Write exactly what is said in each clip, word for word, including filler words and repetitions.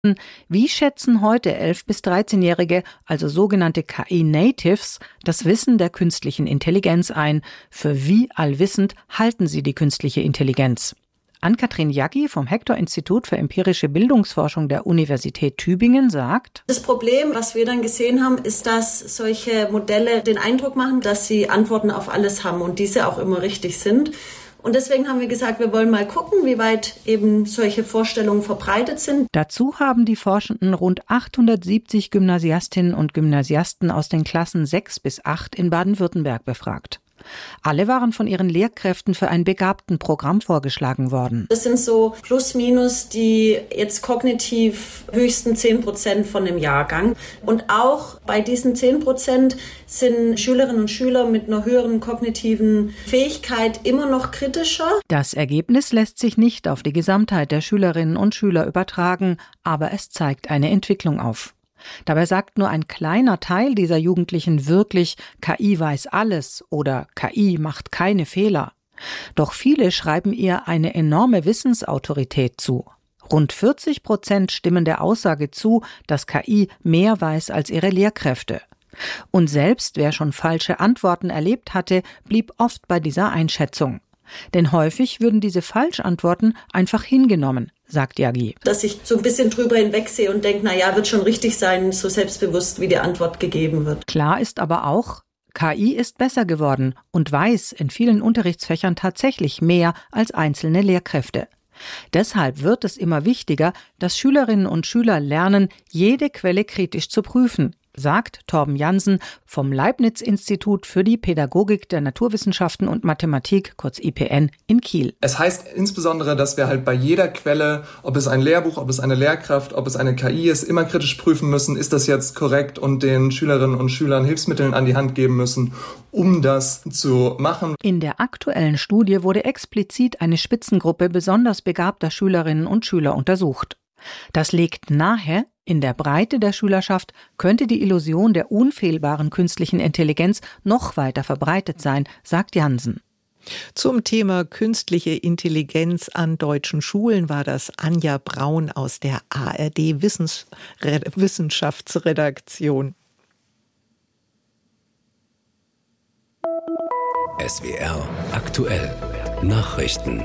Wie schätzen heute elf- bis dreizehnjährige, also sogenannte K I-Natives, das Wissen der künstlichen Intelligenz ein? Für wie allwissend halten sie die künstliche Intelligenz? Ann-Kathrin Jaggi vom Hector-Institut für empirische Bildungsforschung der Universität Tübingen sagt: Das Problem, was wir dann gesehen haben, ist, dass solche Modelle den Eindruck machen, dass sie Antworten auf alles haben und diese auch immer richtig sind. Und deswegen haben wir gesagt, wir wollen mal gucken, wie weit eben solche Vorstellungen verbreitet sind. Dazu haben die Forschenden rund achthundertsiebzig Gymnasiastinnen und Gymnasiasten aus den Klassen sechs bis acht in Baden-Württemberg befragt. Alle waren von ihren Lehrkräften für ein Begabtenprogramm vorgeschlagen worden. Das sind so plus minus die jetzt kognitiv höchsten zehn Prozent von dem Jahrgang. Und auch bei diesen zehn Prozent sind Schülerinnen und Schüler mit einer höheren kognitiven Fähigkeit immer noch kritischer. Das Ergebnis lässt sich nicht auf die Gesamtheit der Schülerinnen und Schüler übertragen, aber es zeigt eine Entwicklung auf. Dabei sagt nur ein kleiner Teil dieser Jugendlichen wirklich, K I weiß alles oder K I macht keine Fehler. Doch viele schreiben ihr eine enorme Wissensautorität zu. Rund vierzig Prozent stimmen der Aussage zu, dass K I mehr weiß als ihre Lehrkräfte. Und selbst wer schon falsche Antworten erlebt hatte, blieb oft bei dieser Einschätzung. Denn häufig würden diese Falschantworten einfach hingenommen, sagt Jaggi. Dass ich so ein bisschen drüber hinwegsehe und denke, na ja, wird schon richtig sein, so selbstbewusst, wie die Antwort gegeben wird. Klar ist aber auch, K I ist besser geworden und weiß in vielen Unterrichtsfächern tatsächlich mehr als einzelne Lehrkräfte. Deshalb wird es immer wichtiger, dass Schülerinnen und Schüler lernen, jede Quelle kritisch zu prüfen, sagt Torben Jansen vom Leibniz-Institut für die Pädagogik der Naturwissenschaften und Mathematik, kurz I P N, in Kiel. Es heißt insbesondere, dass wir halt bei jeder Quelle, ob es ein Lehrbuch, ob es eine Lehrkraft, ob es eine K I ist, immer kritisch prüfen müssen, ist das jetzt korrekt, und den Schülerinnen und Schülern Hilfsmittel an die Hand geben müssen, um das zu machen. In der aktuellen Studie wurde explizit eine Spitzengruppe besonders begabter Schülerinnen und Schüler untersucht. Das legt nahe, in der Breite der Schülerschaft könnte die Illusion der unfehlbaren künstlichen Intelligenz noch weiter verbreitet sein, sagt Jansen. Zum Thema künstliche Intelligenz an deutschen Schulen war das Anja Braun aus der A R D Wissens- Wissenschaftsredaktion. S W R aktuell Nachrichten.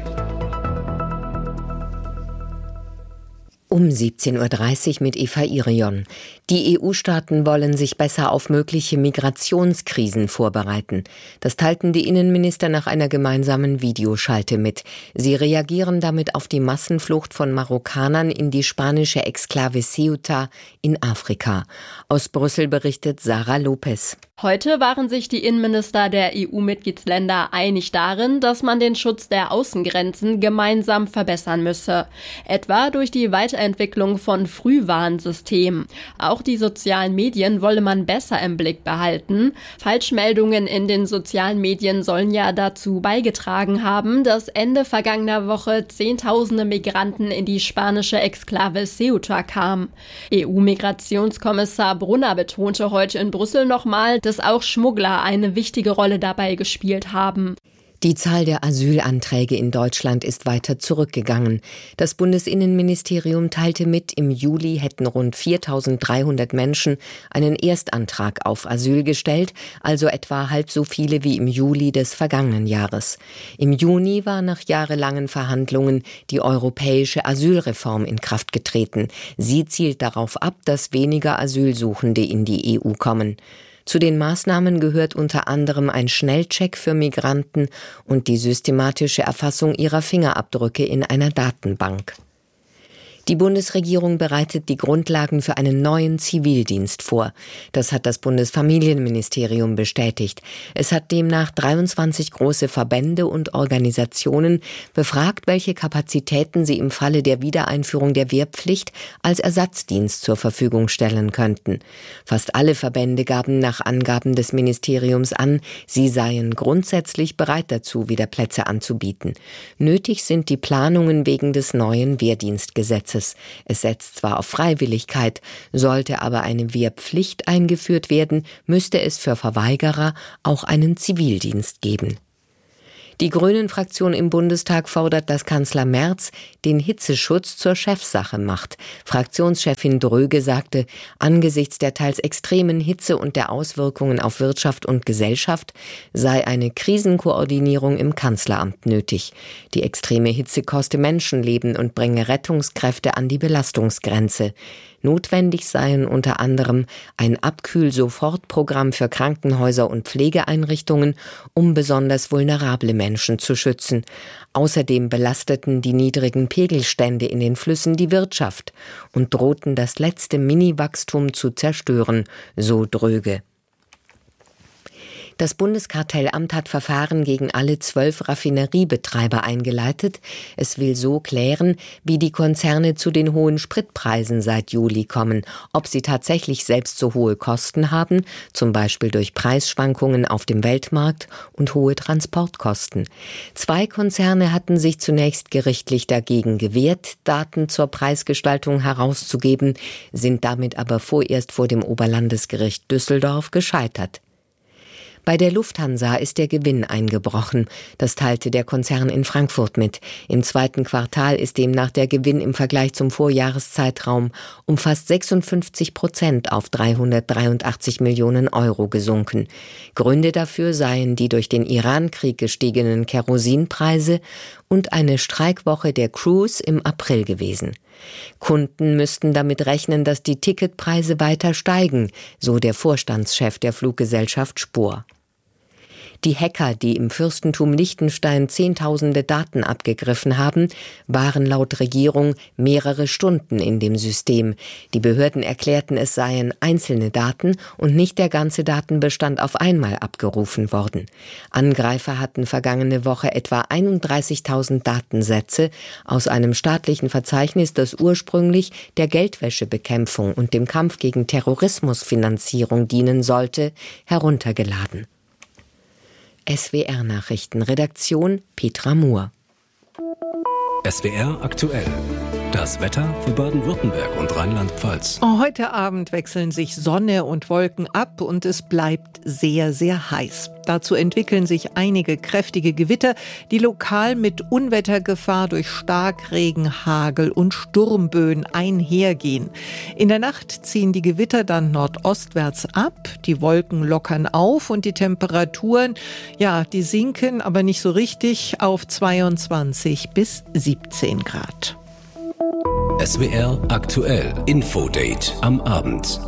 Um siebzehn Uhr dreißig mit Eva Irion. Die E U-Staaten wollen sich besser auf mögliche Migrationskrisen vorbereiten. Das teilten die Innenminister nach einer gemeinsamen Videoschalte mit. Sie reagieren damit auf die Massenflucht von Marokkanern in die spanische Exklave Ceuta in Afrika. Aus Brüssel berichtet Sarah Lopez. Heute waren sich die Innenminister der E U-Mitgliedsländer einig darin, dass man den Schutz der Außengrenzen gemeinsam verbessern müsse. Etwa durch die Weiterentwicklung von Frühwarnsystemen. Auch die sozialen Medien wolle man besser im Blick behalten. Falschmeldungen in den sozialen Medien sollen ja dazu beigetragen haben, dass Ende vergangener Woche Zehntausende Migranten in die spanische Exklave Ceuta kamen. E U-Migrationskommissar Brunner betonte heute in Brüssel nochmal, dass auch Schmuggler eine wichtige Rolle dabei gespielt haben. Die Zahl der Asylanträge in Deutschland ist weiter zurückgegangen. Das Bundesinnenministerium teilte mit, im Juli hätten rund viertausenddreihundert Menschen einen Erstantrag auf Asyl gestellt, also etwa halb so viele wie im Juli des vergangenen Jahres. Im Juni war nach jahrelangen Verhandlungen die europäische Asylreform in Kraft getreten. Sie zielt darauf ab, dass weniger Asylsuchende in die E U kommen. Zu den Maßnahmen gehört unter anderem ein Schnellcheck für Migranten und die systematische Erfassung ihrer Fingerabdrücke in einer Datenbank. Die Bundesregierung bereitet die Grundlagen für einen neuen Zivildienst vor. Das hat das Bundesfamilienministerium bestätigt. Es hat demnach dreiundzwanzig große Verbände und Organisationen befragt, welche Kapazitäten sie im Falle der Wiedereinführung der Wehrpflicht als Ersatzdienst zur Verfügung stellen könnten. Fast alle Verbände gaben nach Angaben des Ministeriums an, sie seien grundsätzlich bereit dazu, wieder Plätze anzubieten. Nötig sind die Planungen wegen des neuen Wehrdienstgesetzes. Es setzt zwar auf Freiwilligkeit, sollte aber eine Wehrpflicht eingeführt werden, müsste es für Verweigerer auch einen Zivildienst geben. Die Grünen-Fraktion im Bundestag fordert, dass Kanzler Merz den Hitzeschutz zur Chefsache macht. Fraktionschefin Dröge sagte, angesichts der teils extremen Hitze und der Auswirkungen auf Wirtschaft und Gesellschaft sei eine Krisenkoordinierung im Kanzleramt nötig. Die extreme Hitze koste Menschenleben und bringe Rettungskräfte an die Belastungsgrenze. Notwendig seien unter anderem ein Abkühl-Sofortprogramm für Krankenhäuser und Pflegeeinrichtungen, um besonders vulnerable Menschen zu schützen. Außerdem belasteten die niedrigen Pegelstände in den Flüssen die Wirtschaft und drohten das letzte Mini-Wachstum zu zerstören, so Dröge. Das Bundeskartellamt hat Verfahren gegen alle zwölf Raffineriebetreiber eingeleitet. Es will so klären, wie die Konzerne zu den hohen Spritpreisen seit Juli kommen, ob sie tatsächlich selbst so hohe Kosten haben, zum Beispiel durch Preisschwankungen auf dem Weltmarkt und hohe Transportkosten. Zwei Konzerne hatten sich zunächst gerichtlich dagegen gewehrt, Daten zur Preisgestaltung herauszugeben, sind damit aber vorerst vor dem Oberlandesgericht Düsseldorf gescheitert. Bei der Lufthansa ist der Gewinn eingebrochen. Das teilte der Konzern in Frankfurt mit. Im zweiten Quartal ist demnach der Gewinn im Vergleich zum Vorjahreszeitraum um fast sechsundfünfzig Prozent auf dreihundertdreiundachtzig Millionen Euro gesunken. Gründe dafür seien die durch den Iran-Krieg gestiegenen Kerosinpreise und eine Streikwoche der Crews im April gewesen. Kunden müssten damit rechnen, dass die Ticketpreise weiter steigen, so der Vorstandschef der Fluggesellschaft Spur. Die Hacker, die im Fürstentum Liechtenstein Zehntausende Daten abgegriffen haben, waren laut Regierung mehrere Stunden in dem System. Die Behörden erklärten, es seien einzelne Daten und nicht der ganze Datenbestand auf einmal abgerufen worden. Angreifer hatten vergangene Woche etwa einunddreißigtausend Datensätze aus einem staatlichen Verzeichnis, das ursprünglich der Geldwäschebekämpfung und dem Kampf gegen Terrorismusfinanzierung dienen sollte, heruntergeladen. S W R-Nachrichten, Redaktion Petra Muhr. S W R aktuell. Das Wetter für Baden-Württemberg und Rheinland-Pfalz. Heute Abend wechseln sich Sonne und Wolken ab und es bleibt sehr, sehr heiß. Dazu entwickeln sich einige kräftige Gewitter, die lokal mit Unwettergefahr durch Starkregen, Hagel und Sturmböen einhergehen. In der Nacht ziehen die Gewitter dann nordostwärts ab, die Wolken lockern auf und die Temperaturen, ja, die sinken, aber nicht so richtig, auf zweiundzwanzig bis siebzehn Grad. S W R aktuell. Infodate am Abend.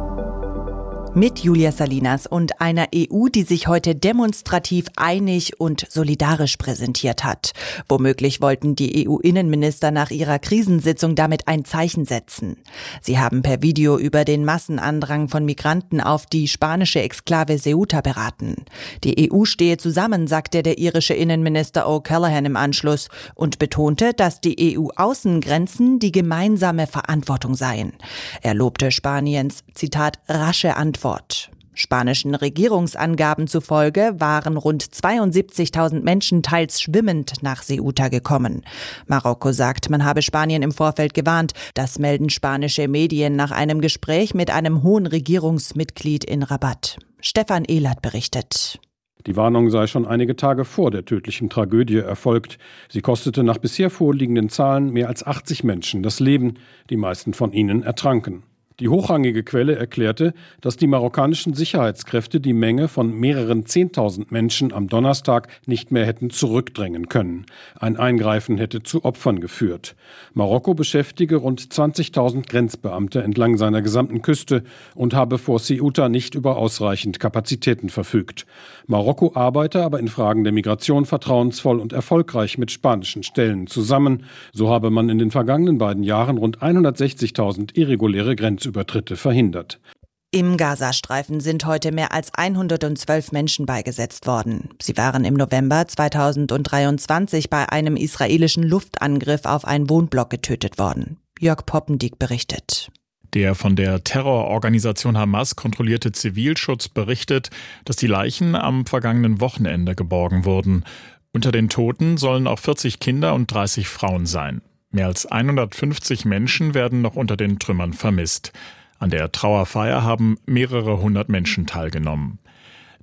Mit Julia Salinas und einer E U, die sich heute demonstrativ einig und solidarisch präsentiert hat. Womöglich wollten die E U-Innenminister nach ihrer Krisensitzung damit ein Zeichen setzen. Sie haben per Video über den Massenandrang von Migranten auf die spanische Exklave Ceuta beraten. Die E U stehe zusammen, sagte der irische Innenminister O'Callaghan im Anschluss und betonte, dass die E U-Außengrenzen die gemeinsame Verantwortung seien. Er lobte Spaniens, Zitat, rasche Antwort. Spanischen Regierungsangaben zufolge waren rund zweiundsiebzigtausend Menschen teils schwimmend nach Ceuta gekommen. Marokko sagt, man habe Spanien im Vorfeld gewarnt. Das melden spanische Medien nach einem Gespräch mit einem hohen Regierungsmitglied in Rabat. Stefan Ehlert berichtet. Die Warnung sei schon einige Tage vor der tödlichen Tragödie erfolgt. Sie kostete nach bisher vorliegenden Zahlen mehr als achtzig Menschen das Leben. Die meisten von ihnen ertranken. Die hochrangige Quelle erklärte, dass die marokkanischen Sicherheitskräfte die Menge von mehreren Zehntausend Menschen am Donnerstag nicht mehr hätten zurückdrängen können. Ein Eingreifen hätte zu Opfern geführt. Marokko beschäftige rund zwanzigtausend Grenzbeamte entlang seiner gesamten Küste und habe vor Ceuta nicht über ausreichend Kapazitäten verfügt. Marokko arbeite aber in Fragen der Migration vertrauensvoll und erfolgreich mit spanischen Stellen zusammen. So habe man in den vergangenen beiden Jahren rund hundertsechzigtausend irreguläre Grenzübertritte Übertritte verhindert. Im Gazastreifen sind heute mehr als hundertzwölf Menschen beigesetzt worden. Sie waren im November zweitausenddreiundzwanzig bei einem israelischen Luftangriff auf einen Wohnblock getötet worden. Jörg Poppendiek berichtet. Der von der Terrororganisation Hamas kontrollierte Zivilschutz berichtet, dass die Leichen am vergangenen Wochenende geborgen wurden. Unter den Toten sollen auch vierzig Kinder und dreißig Frauen sein. Mehr als hundertfünfzig Menschen werden noch unter den Trümmern vermisst. An der Trauerfeier haben mehrere hundert Menschen teilgenommen.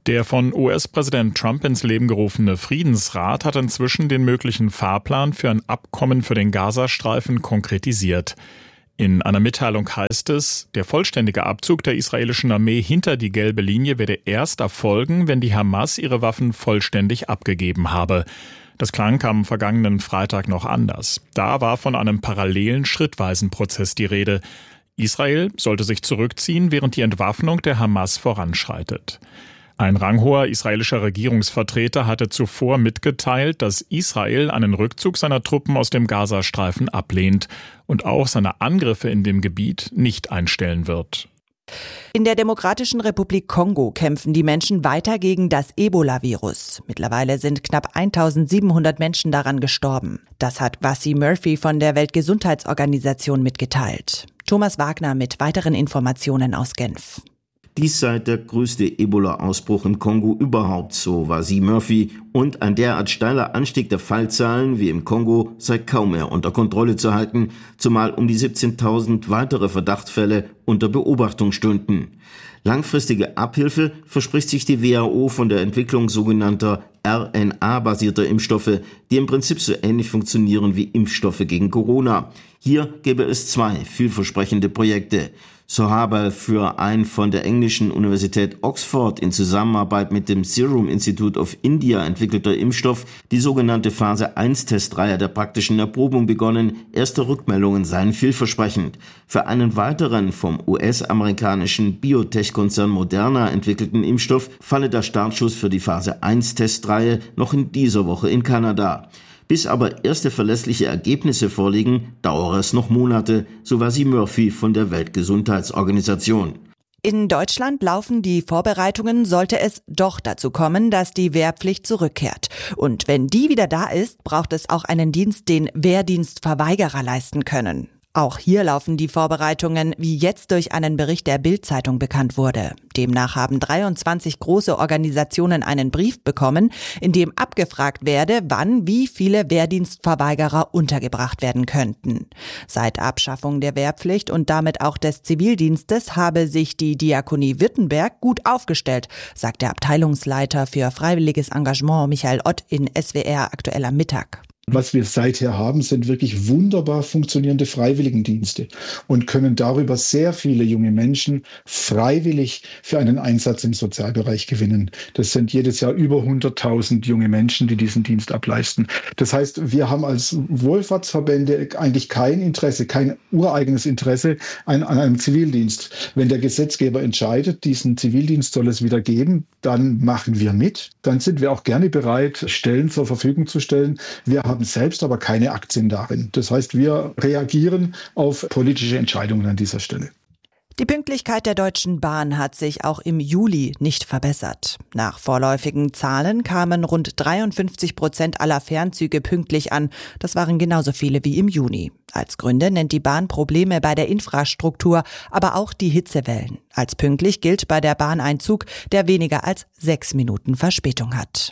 Der von U S-Präsident Trump ins Leben gerufene Friedensrat hat inzwischen den möglichen Fahrplan für ein Abkommen für den Gazastreifen konkretisiert. In einer Mitteilung heißt es, der vollständige Abzug der israelischen Armee hinter die gelbe Linie werde erst erfolgen, wenn die Hamas ihre Waffen vollständig abgegeben habe. Das klang am vergangenen Freitag noch anders. Da war von einem parallelen, schrittweisen Prozess die Rede. Israel sollte sich zurückziehen, während die Entwaffnung der Hamas voranschreitet. Ein ranghoher israelischer Regierungsvertreter hatte zuvor mitgeteilt, dass Israel einen Rückzug seiner Truppen aus dem Gazastreifen ablehnt und auch seine Angriffe in dem Gebiet nicht einstellen wird. In der Demokratischen Republik Kongo kämpfen die Menschen weiter gegen das Ebola-Virus. Mittlerweile sind knapp eintausendsiebenhundert Menschen daran gestorben. Das hat Vassi Murphy von der Weltgesundheitsorganisation mitgeteilt. Thomas Wagner mit weiteren Informationen aus Genf. Dies sei der größte Ebola-Ausbruch im Kongo überhaupt, so Vassi Murphy. Und ein derart steiler Anstieg der Fallzahlen wie im Kongo sei kaum mehr unter Kontrolle zu halten, zumal um die siebzehntausend weitere Verdachtsfälle unter Beobachtung stünden. Langfristige Abhilfe verspricht sich die W H O von der Entwicklung sogenannter R N A-basierter Impfstoffe, die im Prinzip so ähnlich funktionieren wie Impfstoffe gegen Corona. Hier gäbe es zwei vielversprechende Projekte. So habe für ein von der englischen Universität Oxford in Zusammenarbeit mit dem Serum Institute of India entwickelter Impfstoff die sogenannte Phase eins Testreihe der praktischen Erprobung begonnen. Erste Rückmeldungen seien vielversprechend. Für einen weiteren vom U S-amerikanischen Biotech-Konzern Moderna entwickelten Impfstoff falle der Startschuss für die Phase eins Testreihe noch in dieser Woche in Kanada. Bis aber erste verlässliche Ergebnisse vorliegen, dauere es noch Monate, so Vassi Murphy von der Weltgesundheitsorganisation. In Deutschland laufen die Vorbereitungen, sollte es doch dazu kommen, dass die Wehrpflicht zurückkehrt. Und wenn die wieder da ist, braucht es auch einen Dienst, den Wehrdienstverweigerer leisten können. Auch hier laufen die Vorbereitungen, wie jetzt durch einen Bericht der Bild-Zeitung bekannt wurde. Demnach haben dreiundzwanzig große Organisationen einen Brief bekommen, in dem abgefragt werde, wann wie viele Wehrdienstverweigerer untergebracht werden könnten. Seit Abschaffung der Wehrpflicht und damit auch des Zivildienstes habe sich die Diakonie Württemberg gut aufgestellt, sagt der Abteilungsleiter für freiwilliges Engagement Michael Ott in S W R aktuell am Mittag. Was wir seither haben, sind wirklich wunderbar funktionierende Freiwilligendienste und können darüber sehr viele junge Menschen freiwillig für einen Einsatz im Sozialbereich gewinnen. Das sind jedes Jahr über hunderttausend junge Menschen, die diesen Dienst ableisten. Das heißt, wir haben als Wohlfahrtsverbände eigentlich kein Interesse, kein ureigenes Interesse an, an einem Zivildienst. Wenn der Gesetzgeber entscheidet, diesen Zivildienst soll es wieder geben, dann machen wir mit. Dann sind wir auch gerne bereit, Stellen zur Verfügung zu stellen. Wir haben selbst aber keine Aktien darin. Das heißt, wir reagieren auf politische Entscheidungen an dieser Stelle. Die Pünktlichkeit der Deutschen Bahn hat sich auch im Juli nicht verbessert. Nach vorläufigen Zahlen kamen rund dreiundfünfzig Prozent aller Fernzüge pünktlich an. Das waren genauso viele wie im Juni. Als Gründe nennt die Bahn Probleme bei der Infrastruktur, aber auch die Hitzewellen. Als pünktlich gilt bei der Bahn ein Zug, der weniger als sechs Minuten Verspätung hat.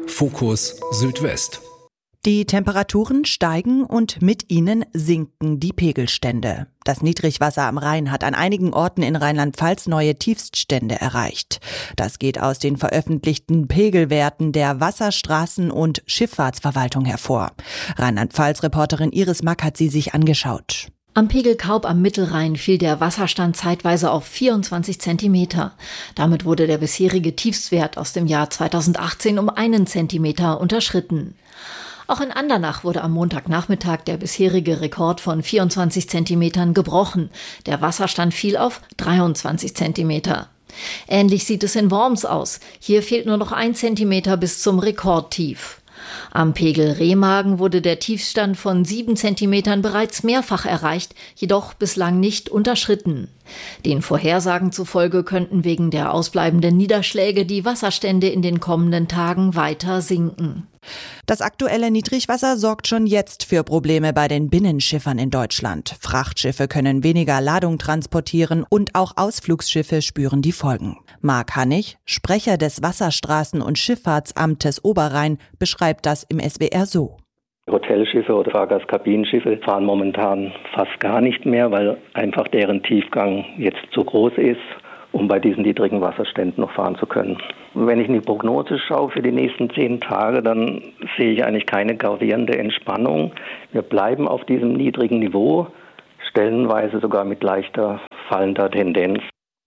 Fokus Südwest. Die Temperaturen steigen und mit ihnen sinken die Pegelstände. Das Niedrigwasser am Rhein hat an einigen Orten in Rheinland-Pfalz neue Tiefststände erreicht. Das geht aus den veröffentlichten Pegelwerten der Wasserstraßen- und Schifffahrtsverwaltung hervor. Rheinland-Pfalz-Reporterin Iris Mack hat sie sich angeschaut. Am Pegel Kaub am Mittelrhein fiel der Wasserstand zeitweise auf vierundzwanzig Zentimeter. Damit wurde der bisherige Tiefstwert aus dem Jahr zweitausendachtzehn um einen Zentimeter unterschritten. Auch in Andernach wurde am Montagnachmittag der bisherige Rekord von vierundzwanzig Zentimetern gebrochen. Der Wasserstand fiel auf dreiundzwanzig Zentimeter. Ähnlich sieht es in Worms aus. Hier fehlt nur noch ein Zentimeter bis zum Rekordtief. Am Pegel Remagen wurde der Tiefstand von sieben Zentimetern bereits mehrfach erreicht, jedoch bislang nicht unterschritten. Den Vorhersagen zufolge könnten wegen der ausbleibenden Niederschläge die Wasserstände in den kommenden Tagen weiter sinken. Das aktuelle Niedrigwasser sorgt schon jetzt für Probleme bei den Binnenschiffern in Deutschland. Frachtschiffe können weniger Ladung transportieren und auch Ausflugsschiffe spüren die Folgen. Marc Hannig, Sprecher des Wasserstraßen- und Schifffahrtsamtes Oberrhein, beschreibt das im S W R so. Hotelschiffe oder Fahrgastkabinenschiffe fahren momentan fast gar nicht mehr, weil einfach deren Tiefgang jetzt zu groß ist um bei diesen niedrigen Wasserständen noch fahren zu können. Wenn ich in die Prognose schaue für die nächsten zehn Tage, dann sehe ich eigentlich keine gravierende Entspannung. Wir bleiben auf diesem niedrigen Niveau, stellenweise sogar mit leichter fallender Tendenz.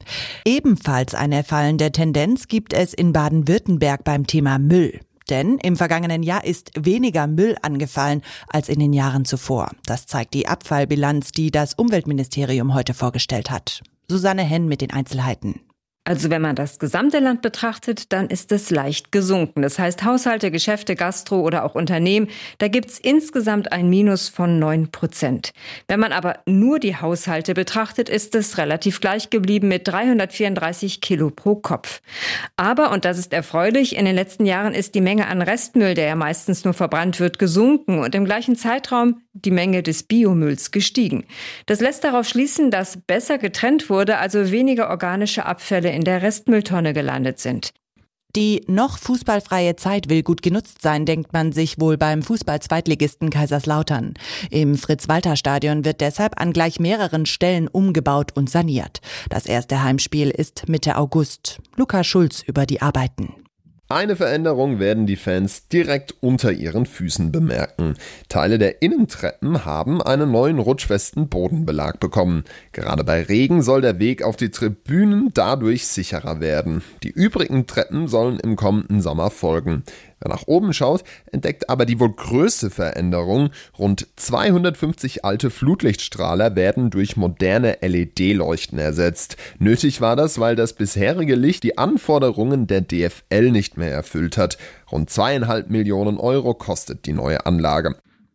Ebenfalls eine fallende Tendenz gibt es in Baden-Württemberg beim Thema Müll. Denn im vergangenen Jahr ist weniger Müll angefallen als in den Jahren zuvor. Das zeigt die Abfallbilanz, die das Umweltministerium heute vorgestellt hat. Susanne Henn mit den Einzelheiten. Also wenn man das gesamte Land betrachtet, dann ist es leicht gesunken. Das heißt Haushalte, Geschäfte, Gastro oder auch Unternehmen, da gibt's insgesamt ein Minus von neun Prozent. Wenn man aber nur die Haushalte betrachtet, ist es relativ gleich geblieben mit dreihundertvierunddreißig Kilo pro Kopf. Aber, und das ist erfreulich, in den letzten Jahren ist die Menge an Restmüll, der ja meistens nur verbrannt wird, gesunken und im gleichen Zeitraum die Menge des Biomülls gestiegen. Das lässt darauf schließen, dass besser getrennt wurde, also weniger organische Abfälle in der Restmülltonne gelandet sind. Die noch fußballfreie Zeit will gut genutzt sein, denkt man sich wohl beim Fußball-Zweitligisten Kaiserslautern. Im Fritz-Walter-Stadion wird deshalb an gleich mehreren Stellen umgebaut und saniert. Das erste Heimspiel ist Mitte August. Lukas Schulz über die Arbeiten. Eine Veränderung werden die Fans direkt unter ihren Füßen bemerken. Teile der Innentreppen haben einen neuen rutschfesten Bodenbelag bekommen. Gerade bei Regen soll der Weg auf die Tribünen dadurch sicherer werden. Die übrigen Treppen sollen im kommenden Sommer folgen. Wer nach oben schaut, entdeckt aber die wohl größte Veränderung. Rund zweihundertfünfzig alte Flutlichtstrahler werden durch moderne L E D-Leuchten ersetzt. Nötig war das, weil das bisherige Licht die Anforderungen der D F L nicht mehr erfüllt hat. Rund zweieinhalb Millionen Euro kostet die neue Anlage.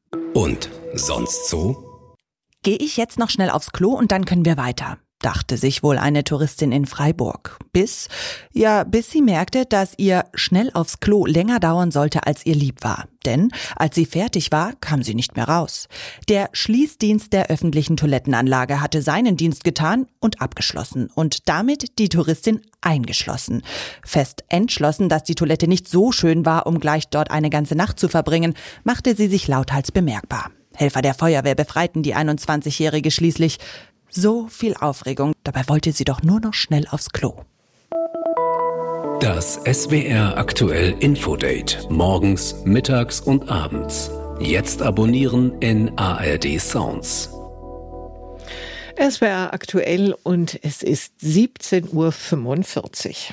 Und sonst so? Gehe ich jetzt noch schnell aufs Klo und dann können wir weiter, dachte sich wohl eine Touristin in Freiburg. Bis, ja, bis sie merkte, dass ihr schnell aufs Klo länger dauern sollte, als ihr lieb war. Denn als sie fertig war, kam sie nicht mehr raus. Der Schließdienst der öffentlichen Toilettenanlage hatte seinen Dienst getan und abgeschlossen und damit die Touristin eingeschlossen. Fest entschlossen, dass die Toilette nicht so schön war, um gleich dort eine ganze Nacht zu verbringen, machte sie sich lauthals bemerkbar. Helfer der Feuerwehr befreiten die einundzwanzigjährige schließlich. So viel Aufregung, dabei wollte sie doch nur noch schnell aufs Klo. Das S W R Aktuell Infodate. Morgens, mittags und abends. Jetzt abonnieren in A R D Sounds. S W R Aktuell und es ist siebzehn Uhr fünfundvierzig.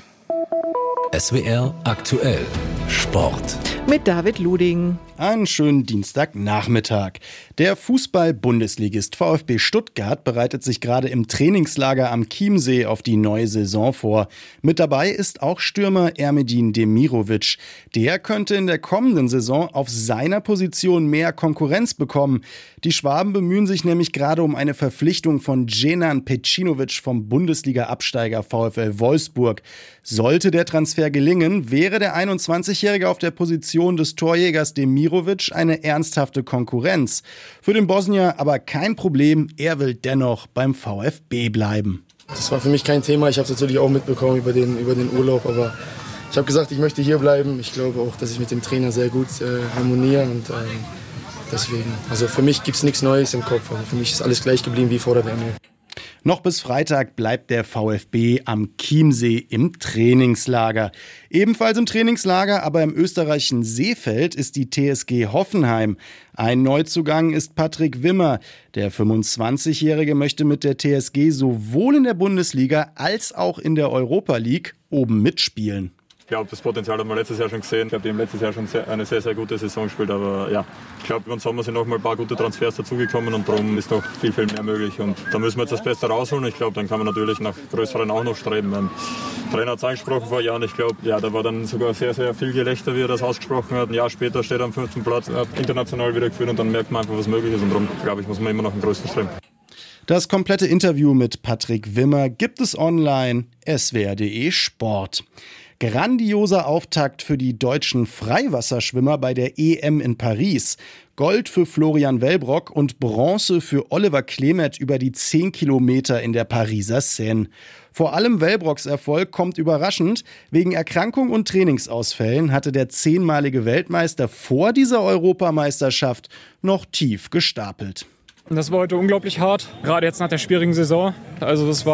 S W R Aktuell Sport. Mit David Luding. Einen schönen Dienstagnachmittag. Der Fußball-Bundesligist VfB Stuttgart bereitet sich gerade im Trainingslager am Chiemsee auf die neue Saison vor. Mit dabei ist auch Stürmer Ermedin Demirovic. Der könnte in der kommenden Saison auf seiner Position mehr Konkurrenz bekommen. Die Schwaben bemühen sich nämlich gerade um eine Verpflichtung von Dženan Pecinovic vom Bundesliga-Absteiger VfL Wolfsburg. Sollte der Transfer gelingen, wäre der einundzwanzigjährige auf der Position des Torjägers Demirovic eine ernsthafte Konkurrenz. Für den Bosnier aber kein Problem, er will dennoch beim VfB bleiben. Das war für mich kein Thema, ich habe es natürlich auch mitbekommen über den, über den Urlaub, aber ich habe gesagt, ich möchte hier bleiben. Ich glaube auch, dass ich mit dem Trainer sehr gut äh, harmoniere und äh, deswegen, also für mich gibt es nichts Neues im Kopf, also für mich ist alles gleich geblieben wie vor der W M. Noch bis Freitag bleibt der VfB am Chiemsee im Trainingslager. Ebenfalls im Trainingslager, aber im österreichischen Seefeld, ist die T S G Hoffenheim. Ein Neuzugang ist Patrick Wimmer. Der fünfundzwanzigjährige möchte mit der T S G sowohl in der Bundesliga als auch in der Europa League oben mitspielen. Ich glaube, das Potenzial haben wir letztes Jahr schon gesehen. Ich glaube, die haben letztes Jahr schon sehr, eine sehr, sehr gute Saison gespielt. Aber ja, ich glaube, über den Sommer sind noch mal ein paar gute Transfers dazugekommen und darum ist noch viel, viel mehr möglich. Und da müssen wir jetzt das Beste rausholen. Ich glaube, dann kann man natürlich nach größeren auch noch streben. Der Trainer hat es angesprochen vor Jahren. Ich glaube, ja, da war dann sogar sehr, sehr viel Gelächter, wie er das ausgesprochen hat. Ein Jahr später steht er am fünften Platz, hat international wieder geführt und dann merkt man einfach, was möglich ist. Und darum, glaube ich, muss man immer noch einen größten streben. Das komplette Interview mit Patrick Wimmer gibt es online s w r punkt d e Sport. Grandioser Auftakt für die deutschen Freiwasserschwimmer bei der E M in Paris. Gold für Florian Wellbrock und Bronze für Oliver Klemet über die zehn Kilometer in der Pariser Seine. Vor allem Wellbrocks Erfolg kommt überraschend. Wegen Erkrankung und Trainingsausfällen hatte der zehnmalige Weltmeister vor dieser Europameisterschaft noch tief gestapelt. Das war heute unglaublich hart, gerade jetzt nach der schwierigen Saison. Also das war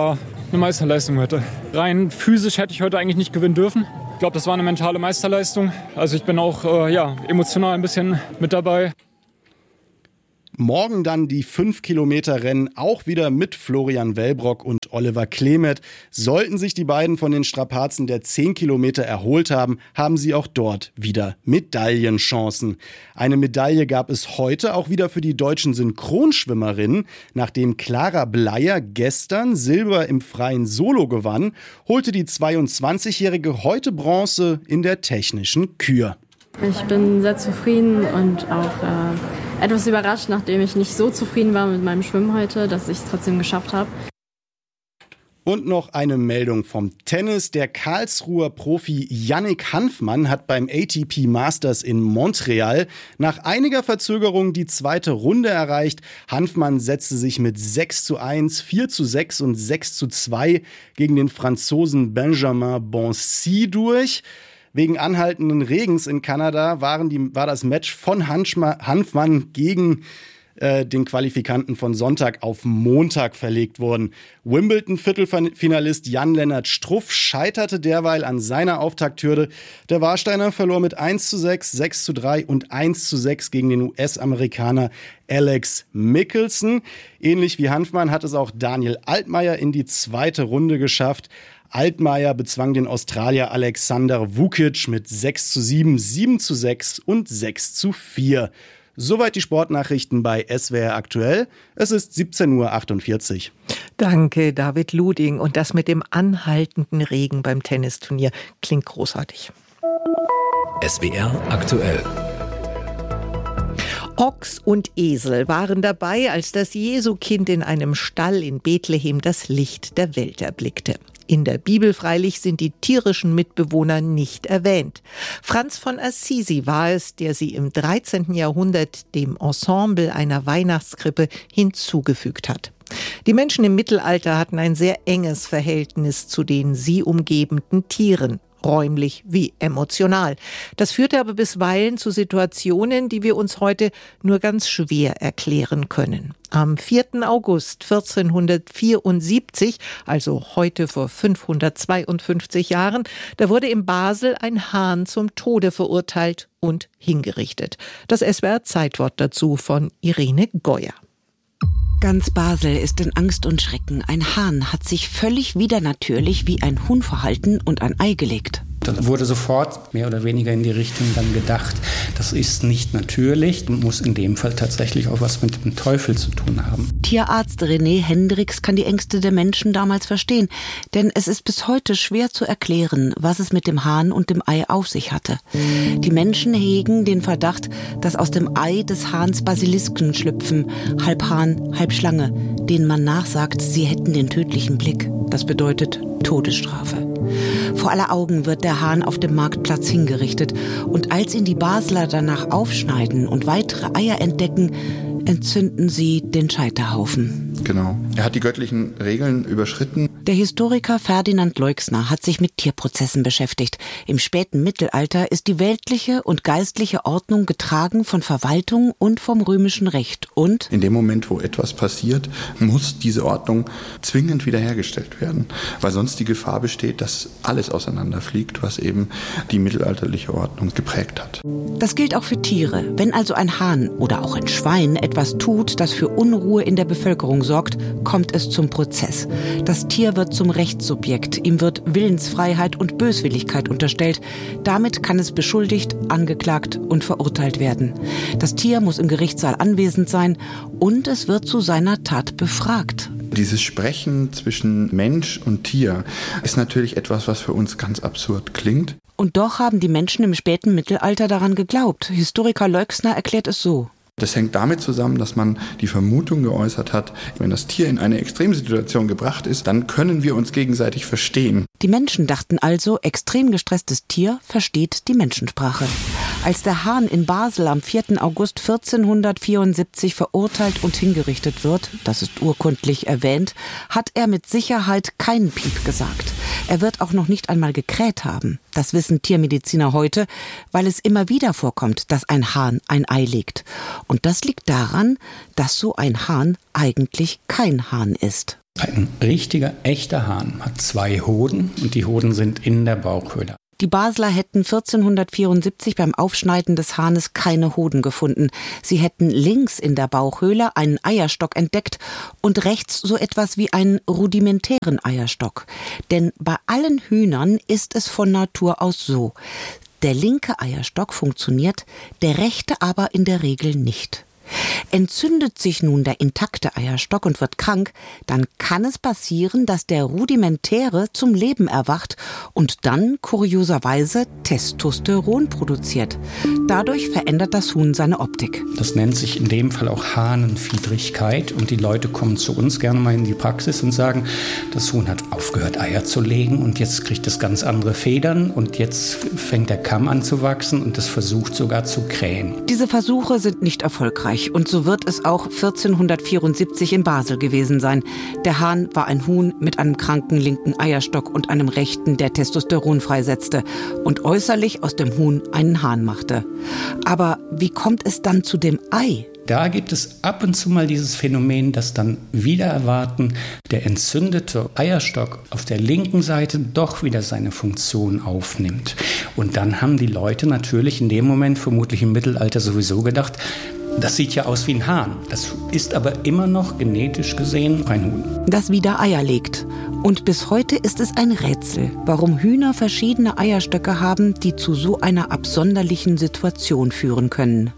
eine Meisterleistung heute. Rein physisch hätte ich heute eigentlich nicht gewinnen dürfen. Ich glaube, das war eine mentale Meisterleistung. Also ich bin auch äh, ja, emotional ein bisschen mit dabei. Morgen dann die fünf Kilometer Rennen, auch wieder mit Florian Wellbrock und Oliver Klemet. Sollten sich die beiden von den Strapazen der zehn Kilometer erholt haben, haben sie auch dort wieder Medaillenchancen. Eine Medaille gab es heute auch wieder für die deutschen Synchronschwimmerinnen. Nachdem Clara Bleier gestern Silber im freien Solo gewann, holte die zweiundzwanzigjährige heute Bronze in der technischen Kür. Ich bin sehr zufrieden und auch äh, etwas überrascht, nachdem ich nicht so zufrieden war mit meinem Schwimmen heute, dass ich es trotzdem geschafft habe. Und noch eine Meldung vom Tennis. Der Karlsruher Profi Yannick Hanfmann hat beim A T P Masters in Montreal nach einiger Verzögerung die zweite Runde erreicht. Hanfmann setzte sich mit sechs zu eins, vier zu sechs und sechs zu zwei gegen den Franzosen Benjamin Bonsi durch. Wegen anhaltenden Regens in Kanada waren die, war das Match von Hanfmann gegen äh, den Qualifikanten von Sonntag auf Montag verlegt worden. Wimbledon-Viertelfinalist Jan-Lennart Struff scheiterte derweil an seiner Auftakthürde. Der Warsteiner verlor mit eins zu sechs, sechs zu drei und eins zu sechs gegen den U S-Amerikaner Alex Mickelson. Ähnlich wie Hanfmann hat es auch Daniel Altmaier in die zweite Runde geschafft. Altmaier bezwang den Australier Alexander Vukic mit sechs zu sieben, sieben zu sechs und sechs zu vier. Soweit die Sportnachrichten bei S W R aktuell. Es ist siebzehn Uhr achtundvierzig. Danke, David Luding. Und das mit dem anhaltenden Regen beim Tennisturnier klingt großartig. S W R aktuell. Ochs und Esel waren dabei, als das Jesukind in einem Stall in Bethlehem das Licht der Welt erblickte. In der Bibel freilich sind die tierischen Mitbewohner nicht erwähnt. Franz von Assisi war es, der sie im dreizehnten Jahrhundert dem Ensemble einer Weihnachtskrippe hinzugefügt hat. Die Menschen im Mittelalter hatten ein sehr enges Verhältnis zu den sie umgebenden Tieren. Räumlich wie emotional. Das führte aber bisweilen zu Situationen, die wir uns heute nur ganz schwer erklären können. Am vierten August vierzehnhundertvierundsiebzig, also heute vor fünfhundertzweiundfünfzig Jahren, da wurde in Basel ein Hahn zum Tode verurteilt und hingerichtet. Das S W R Zeitwort dazu von Irene Geuer. Ganz Basel ist in Angst und Schrecken. Ein Hahn hat sich völlig widernatürlich wie ein Huhn verhalten und ein Ei gelegt. Dann wurde sofort mehr oder weniger in die Richtung dann gedacht, das ist nicht natürlich und muss in dem Fall tatsächlich auch was mit dem Teufel zu tun haben. Tierarzt René Hendricks kann die Ängste der Menschen damals verstehen, denn es ist bis heute schwer zu erklären, was es mit dem Hahn und dem Ei auf sich hatte. Die Menschen hegen den Verdacht, dass aus dem Ei des Hahns Basilisken schlüpfen, halb Hahn, halb Schlange, denen man nachsagt, sie hätten den tödlichen Blick. Das bedeutet Todesstrafe. Vor aller Augen wird der Hahn auf dem Marktplatz hingerichtet. Und als ihn die Basler danach aufschneiden und weitere Eier entdecken, entzünden sie den Scheiterhaufen. Genau. Er hat die göttlichen Regeln überschritten. Der Historiker Ferdinand Leuxner hat sich mit Tierprozessen beschäftigt. Im späten Mittelalter ist die weltliche und geistliche Ordnung getragen von Verwaltung und vom römischen Recht. Und in dem Moment, wo etwas passiert, muss diese Ordnung zwingend wiederhergestellt werden, weil sonst die Gefahr besteht, dass alles auseinanderfliegt, was eben die mittelalterliche Ordnung geprägt hat. Das gilt auch für Tiere. Wenn also ein Hahn oder auch ein Schwein etwas tut, das für Unruhe in der Bevölkerung sorgt, kommt es zum Prozess. Das Tier wird zum Rechtssubjekt. Ihm wird Willensfreiheit und Böswilligkeit unterstellt. Damit kann es beschuldigt, angeklagt und verurteilt werden. Das Tier muss im Gerichtssaal anwesend sein und es wird zu seiner Tat befragt. Dieses Sprechen zwischen Mensch und Tier ist natürlich etwas, was für uns ganz absurd klingt. Und doch haben die Menschen im späten Mittelalter daran geglaubt. Historiker Leuxner erklärt es so. Das hängt damit zusammen, dass man die Vermutung geäußert hat, wenn das Tier in eine Extremsituation gebracht ist, dann können wir uns gegenseitig verstehen. Die Menschen dachten also, extrem gestresstes Tier versteht die Menschensprache. Als der Hahn in Basel am vierten August vierzehnhundertvierundsiebzig verurteilt und hingerichtet wird, das ist urkundlich erwähnt, hat er mit Sicherheit keinen Piep gesagt. Er wird auch noch nicht einmal gekräht haben. Das wissen Tiermediziner heute, weil es immer wieder vorkommt, dass ein Hahn ein Ei legt. Und das liegt daran, dass so ein Hahn eigentlich kein Hahn ist. Ein richtiger, echter Hahn hat zwei Hoden und die Hoden sind in der Bauchhöhle. Die Basler hätten vierzehnhundertvierundsiebzig beim Aufschneiden des Hahnes keine Hoden gefunden. Sie hätten links in der Bauchhöhle einen Eierstock entdeckt und rechts so etwas wie einen rudimentären Eierstock. Denn bei allen Hühnern ist es von Natur aus so. Der linke Eierstock funktioniert, der rechte aber in der Regel nicht. Entzündet sich nun der intakte Eierstock und wird krank, dann kann es passieren, dass der rudimentäre zum Leben erwacht und dann kurioserweise Testosteron produziert. Dadurch verändert das Huhn seine Optik. Das nennt sich in dem Fall auch Hahnenfiedrigkeit und die Leute kommen zu uns gerne mal in die Praxis und sagen, das Huhn hat aufgehört Eier zu legen und jetzt kriegt es ganz andere Federn und jetzt fängt der Kamm an zu wachsen und es versucht sogar zu krähen. Diese Versuche sind nicht erfolgreich. Und so wird es auch vierzehnhundertvierundsiebzig in Basel gewesen sein. Der Hahn war ein Huhn mit einem kranken linken Eierstock und einem rechten, der Testosteron freisetzte und äußerlich aus dem Huhn einen Hahn machte. Aber wie kommt es dann zu dem Ei? Da gibt es ab und zu mal dieses Phänomen, dass dann wieder erwarten, der entzündete Eierstock auf der linken Seite doch wieder seine Funktion aufnimmt. Und dann haben die Leute natürlich in dem Moment, vermutlich im Mittelalter sowieso gedacht, das sieht ja aus wie ein Hahn. Das ist aber immer noch genetisch gesehen ein Huhn. Das wieder Eier legt. Und bis heute ist es ein Rätsel, warum Hühner verschiedene Eierstöcke haben, die zu so einer absonderlichen Situation führen können.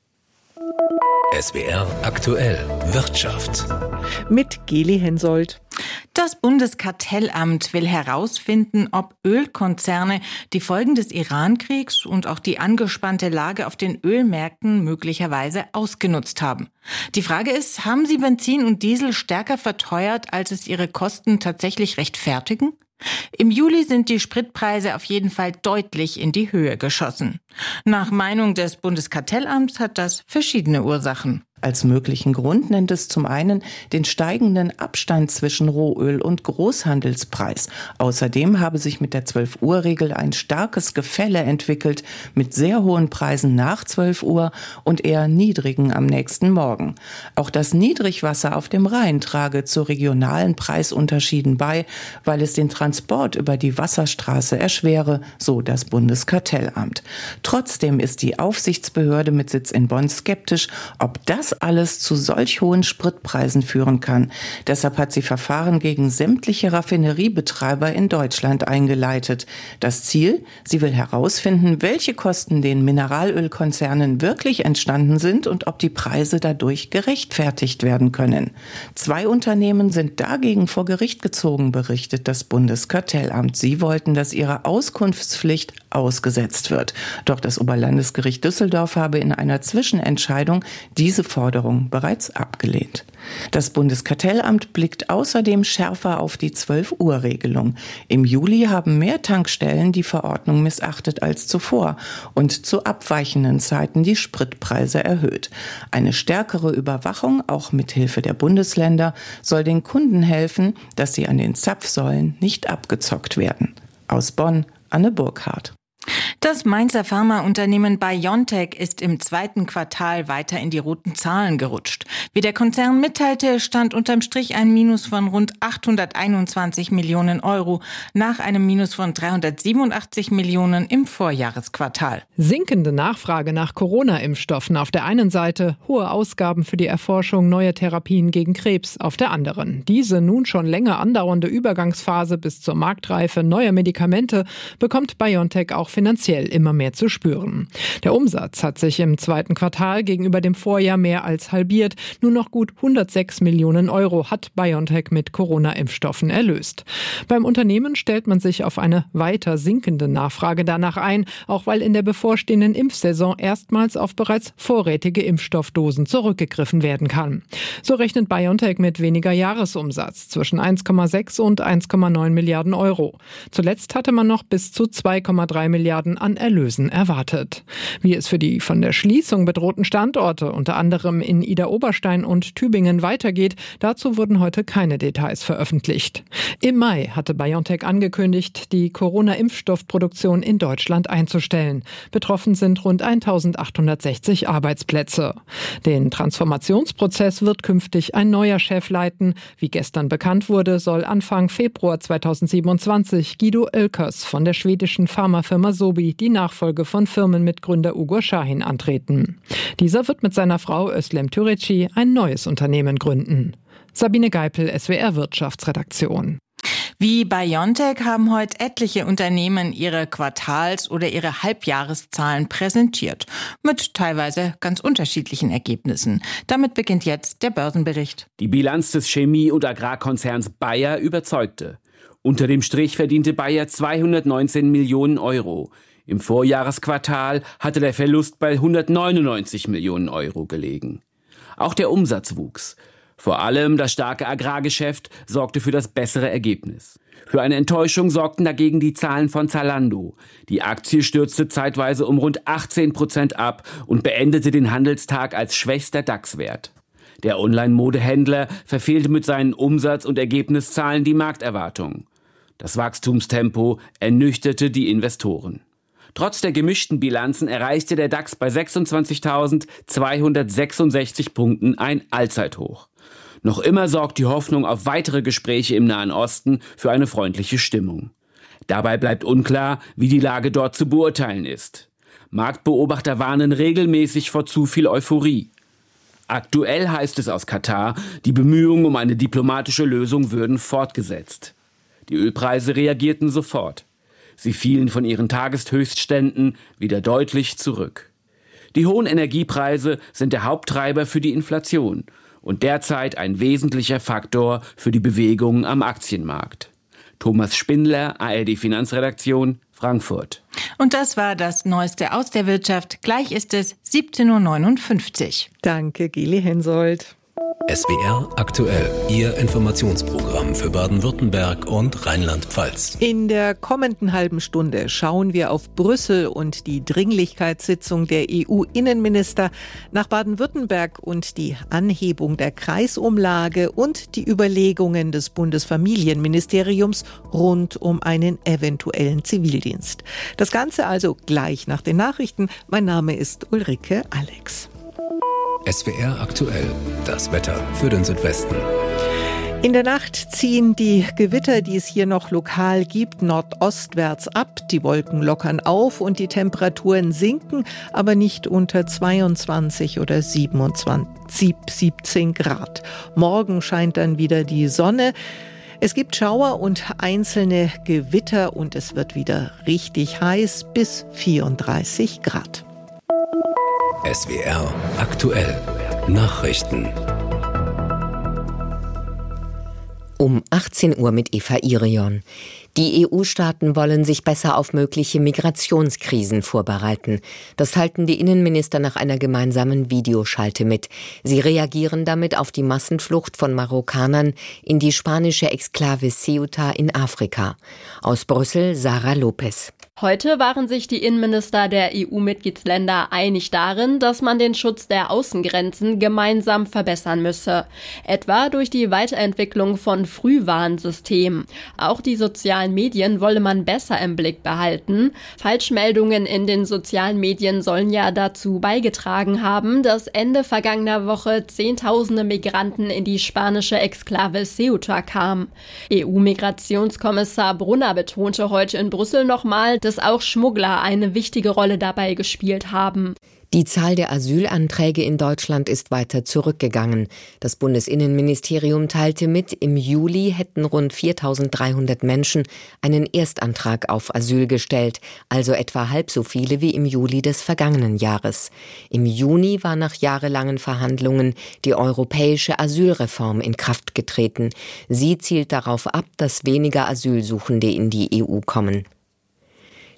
S W R aktuell Wirtschaft. Mit Geli Hensoldt. Das Bundeskartellamt will herausfinden, ob Ölkonzerne die Folgen des Iran-Kriegs und auch die angespannte Lage auf den Ölmärkten möglicherweise ausgenutzt haben. Die Frage ist, haben sie Benzin und Diesel stärker verteuert, als es ihre Kosten tatsächlich rechtfertigen? Im Juli sind die Spritpreise auf jeden Fall deutlich in die Höhe geschossen. Nach Meinung des Bundeskartellamts hat das verschiedene Ursachen. Als möglichen Grund nennt es zum einen den steigenden Abstand zwischen Rohöl und Großhandelspreis. Außerdem habe sich mit der zwölf-Uhr-Regel ein starkes Gefälle entwickelt mit sehr hohen Preisen nach zwölf Uhr und eher niedrigen am nächsten Morgen. Auch das Niedrigwasser auf dem Rhein trage zu regionalen Preisunterschieden bei, weil es den Transport über die Wasserstraße erschwere, so das Bundeskartellamt. Trotzdem ist die Aufsichtsbehörde mit Sitz in Bonn skeptisch, ob das alles zu solch hohen Spritpreisen führen kann. Deshalb hat sie Verfahren gegen sämtliche Raffineriebetreiber in Deutschland eingeleitet. Das Ziel? Sie will herausfinden, welche Kosten den Mineralölkonzernen wirklich entstanden sind und ob die Preise dadurch gerechtfertigt werden können. Zwei Unternehmen sind dagegen vor Gericht gezogen, berichtet das Bundeskartellamt. Sie wollten, dass ihre Auskunftspflicht ausgesetzt wird. Doch das Oberlandesgericht Düsseldorf habe in einer Zwischenentscheidung diese Forderung bereits abgelehnt. Das Bundeskartellamt blickt außerdem schärfer auf die zwölf-Uhr-Regelung. Im Juli haben mehr Tankstellen die Verordnung missachtet als zuvor und zu abweichenden Zeiten die Spritpreise erhöht. Eine stärkere Überwachung, auch mit Hilfe der Bundesländer, soll den Kunden helfen, dass sie an den Zapfsäulen nicht abgezockt werden. Aus Bonn, Anne Burkhardt. Das Mainzer Pharmaunternehmen BioNTech ist im zweiten Quartal weiter in die roten Zahlen gerutscht. Wie der Konzern mitteilte, stand unterm Strich ein Minus von rund achthunderteinundzwanzig Millionen Euro nach einem Minus von dreihundertsiebenundachtzig Millionen im Vorjahresquartal. Sinkende Nachfrage nach Corona-Impfstoffen auf der einen Seite, hohe Ausgaben für die Erforschung neuer Therapien gegen Krebs auf der anderen. Diese nun schon länger andauernde Übergangsphase bis zur Marktreife neuer Medikamente bekommt BioNTech auch finanziell immer mehr zu spüren. Der Umsatz hat sich im zweiten Quartal gegenüber dem Vorjahr mehr als halbiert. Nur noch gut hundertsechs Millionen Euro hat BioNTech mit Corona-Impfstoffen erlöst. Beim Unternehmen stellt man sich auf eine weiter sinkende Nachfrage danach ein, auch weil in der bevorstehenden Impfsaison erstmals auf bereits vorrätige Impfstoffdosen zurückgegriffen werden kann. So rechnet BioNTech mit weniger Jahresumsatz zwischen eins Komma sechs und eins Komma neun Milliarden Euro. Zuletzt hatte man noch bis zu zwei Komma drei Milliarden Milliarden an Erlösen erwartet. Wie es für die von der Schließung bedrohten Standorte, unter anderem in Idar-Oberstein und Tübingen, weitergeht, dazu wurden heute keine Details veröffentlicht. Im Mai hatte BioNTech angekündigt, die Corona-Impfstoffproduktion in Deutschland einzustellen. Betroffen sind rund eintausendachthundertsechzig Arbeitsplätze. Den Transformationsprozess wird künftig ein neuer Chef leiten. Wie gestern bekannt wurde, soll Anfang Februar zweitausendsiebenundzwanzig Guido Oelkers von der schwedischen Pharmafirma Sobi die Nachfolge von Firmenmitgründer Ugur Sahin antreten. Dieser wird mit seiner Frau Özlem Türeci ein neues Unternehmen gründen. Sabine Geipel, S W R Wirtschaftsredaktion. Wie BioNTech haben heute etliche Unternehmen ihre Quartals- oder ihre Halbjahreszahlen präsentiert, mit teilweise ganz unterschiedlichen Ergebnissen. Damit beginnt jetzt der Börsenbericht. Die Bilanz des Chemie- und Agrarkonzerns Bayer überzeugte. Unter dem Strich verdiente Bayer zweihundertneunzehn Millionen Euro. Im Vorjahresquartal hatte der Verlust bei hundertneunundneunzig Millionen Euro gelegen. Auch der Umsatz wuchs. Vor allem das starke Agrargeschäft sorgte für das bessere Ergebnis. Für eine Enttäuschung sorgten dagegen die Zahlen von Zalando. Die Aktie stürzte zeitweise um rund achtzehn Prozent ab und beendete den Handelstag als schwächster DAX-Wert. Der Online-Modehändler verfehlte mit seinen Umsatz- und Ergebniszahlen die Markterwartung. Das Wachstumstempo ernüchterte die Investoren. Trotz der gemischten Bilanzen erreichte der DAX bei sechsundzwanzigtausendzweihundertsechsundsechzig Punkten ein Allzeithoch. Noch immer sorgt die Hoffnung auf weitere Gespräche im Nahen Osten für eine freundliche Stimmung. Dabei bleibt unklar, wie die Lage dort zu beurteilen ist. Marktbeobachter warnen regelmäßig vor zu viel Euphorie. Aktuell heißt es aus Katar, die Bemühungen um eine diplomatische Lösung würden fortgesetzt. Die Ölpreise reagierten sofort. Sie fielen von ihren Tageshöchstständen wieder deutlich zurück. Die hohen Energiepreise sind der Haupttreiber für die Inflation und derzeit ein wesentlicher Faktor für die Bewegungen am Aktienmarkt. Thomas Spindler, A R D Finanzredaktion, Frankfurt. Und das war das Neueste aus der Wirtschaft. Gleich ist es siebzehn Uhr neunundfünfzig. Danke, Gili Hensoldt. S W R aktuell, Ihr Informationsprogramm für Baden-Württemberg und Rheinland-Pfalz. In der kommenden halben Stunde schauen wir auf Brüssel und die Dringlichkeitssitzung der E U-Innenminister, nach Baden-Württemberg und die Anhebung der Kreisumlage und die Überlegungen des Bundesfamilienministeriums rund um einen eventuellen Zivildienst. Das Ganze also gleich nach den Nachrichten. Mein Name ist Ulrike Alex. S W R aktuell, das Wetter für den Südwesten. In der Nacht ziehen die Gewitter, die es hier noch lokal gibt, nordostwärts ab. Die Wolken lockern auf und die Temperaturen sinken, aber nicht unter zweiundzwanzig oder siebenundzwanzig, siebzehn Grad. Morgen scheint dann wieder die Sonne. Es gibt Schauer und einzelne Gewitter und es wird wieder richtig heiß bis vierunddreißig Grad. S W R aktuell. Nachrichten. Um achtzehn Uhr mit Eva Irion. Die E U-Staaten wollen sich besser auf mögliche Migrationskrisen vorbereiten. Das halten die Innenminister nach einer gemeinsamen Videoschalte mit. Sie reagieren damit auf die Massenflucht von Marokkanern in die spanische Exklave Ceuta in Afrika. Aus Brüssel Sarah Lopez. Heute waren sich die Innenminister der E U-Mitgliedsländer einig darin, dass man den Schutz der Außengrenzen gemeinsam verbessern müsse. Etwa durch die Weiterentwicklung von Frühwarnsystemen. Auch die sozialen Medien wolle man besser im Blick behalten. Falschmeldungen in den sozialen Medien sollen ja dazu beigetragen haben, dass Ende vergangener Woche Zehntausende Migranten in die spanische Exklave Ceuta kamen. E U-Migrationskommissar Brunner betonte heute in Brüssel nochmal, dass auch Schmuggler eine wichtige Rolle dabei gespielt haben. Die Zahl der Asylantrage in Deutschland ist weiter zurückgegangen. Das Bundesinnenministerium teilte mit, im Juli hätten rund viertausenddreihundert Menschen einen Erstantrag auf Asyl gestellt, also etwa halb so viele wie im Juli des vergangenen Jahres. Im Juni war nach jahrelangen Verhandlungen die europäische Asylreform in Kraft getreten. Sie zielt darauf ab, dass weniger Asylsuchende in die E U kommen.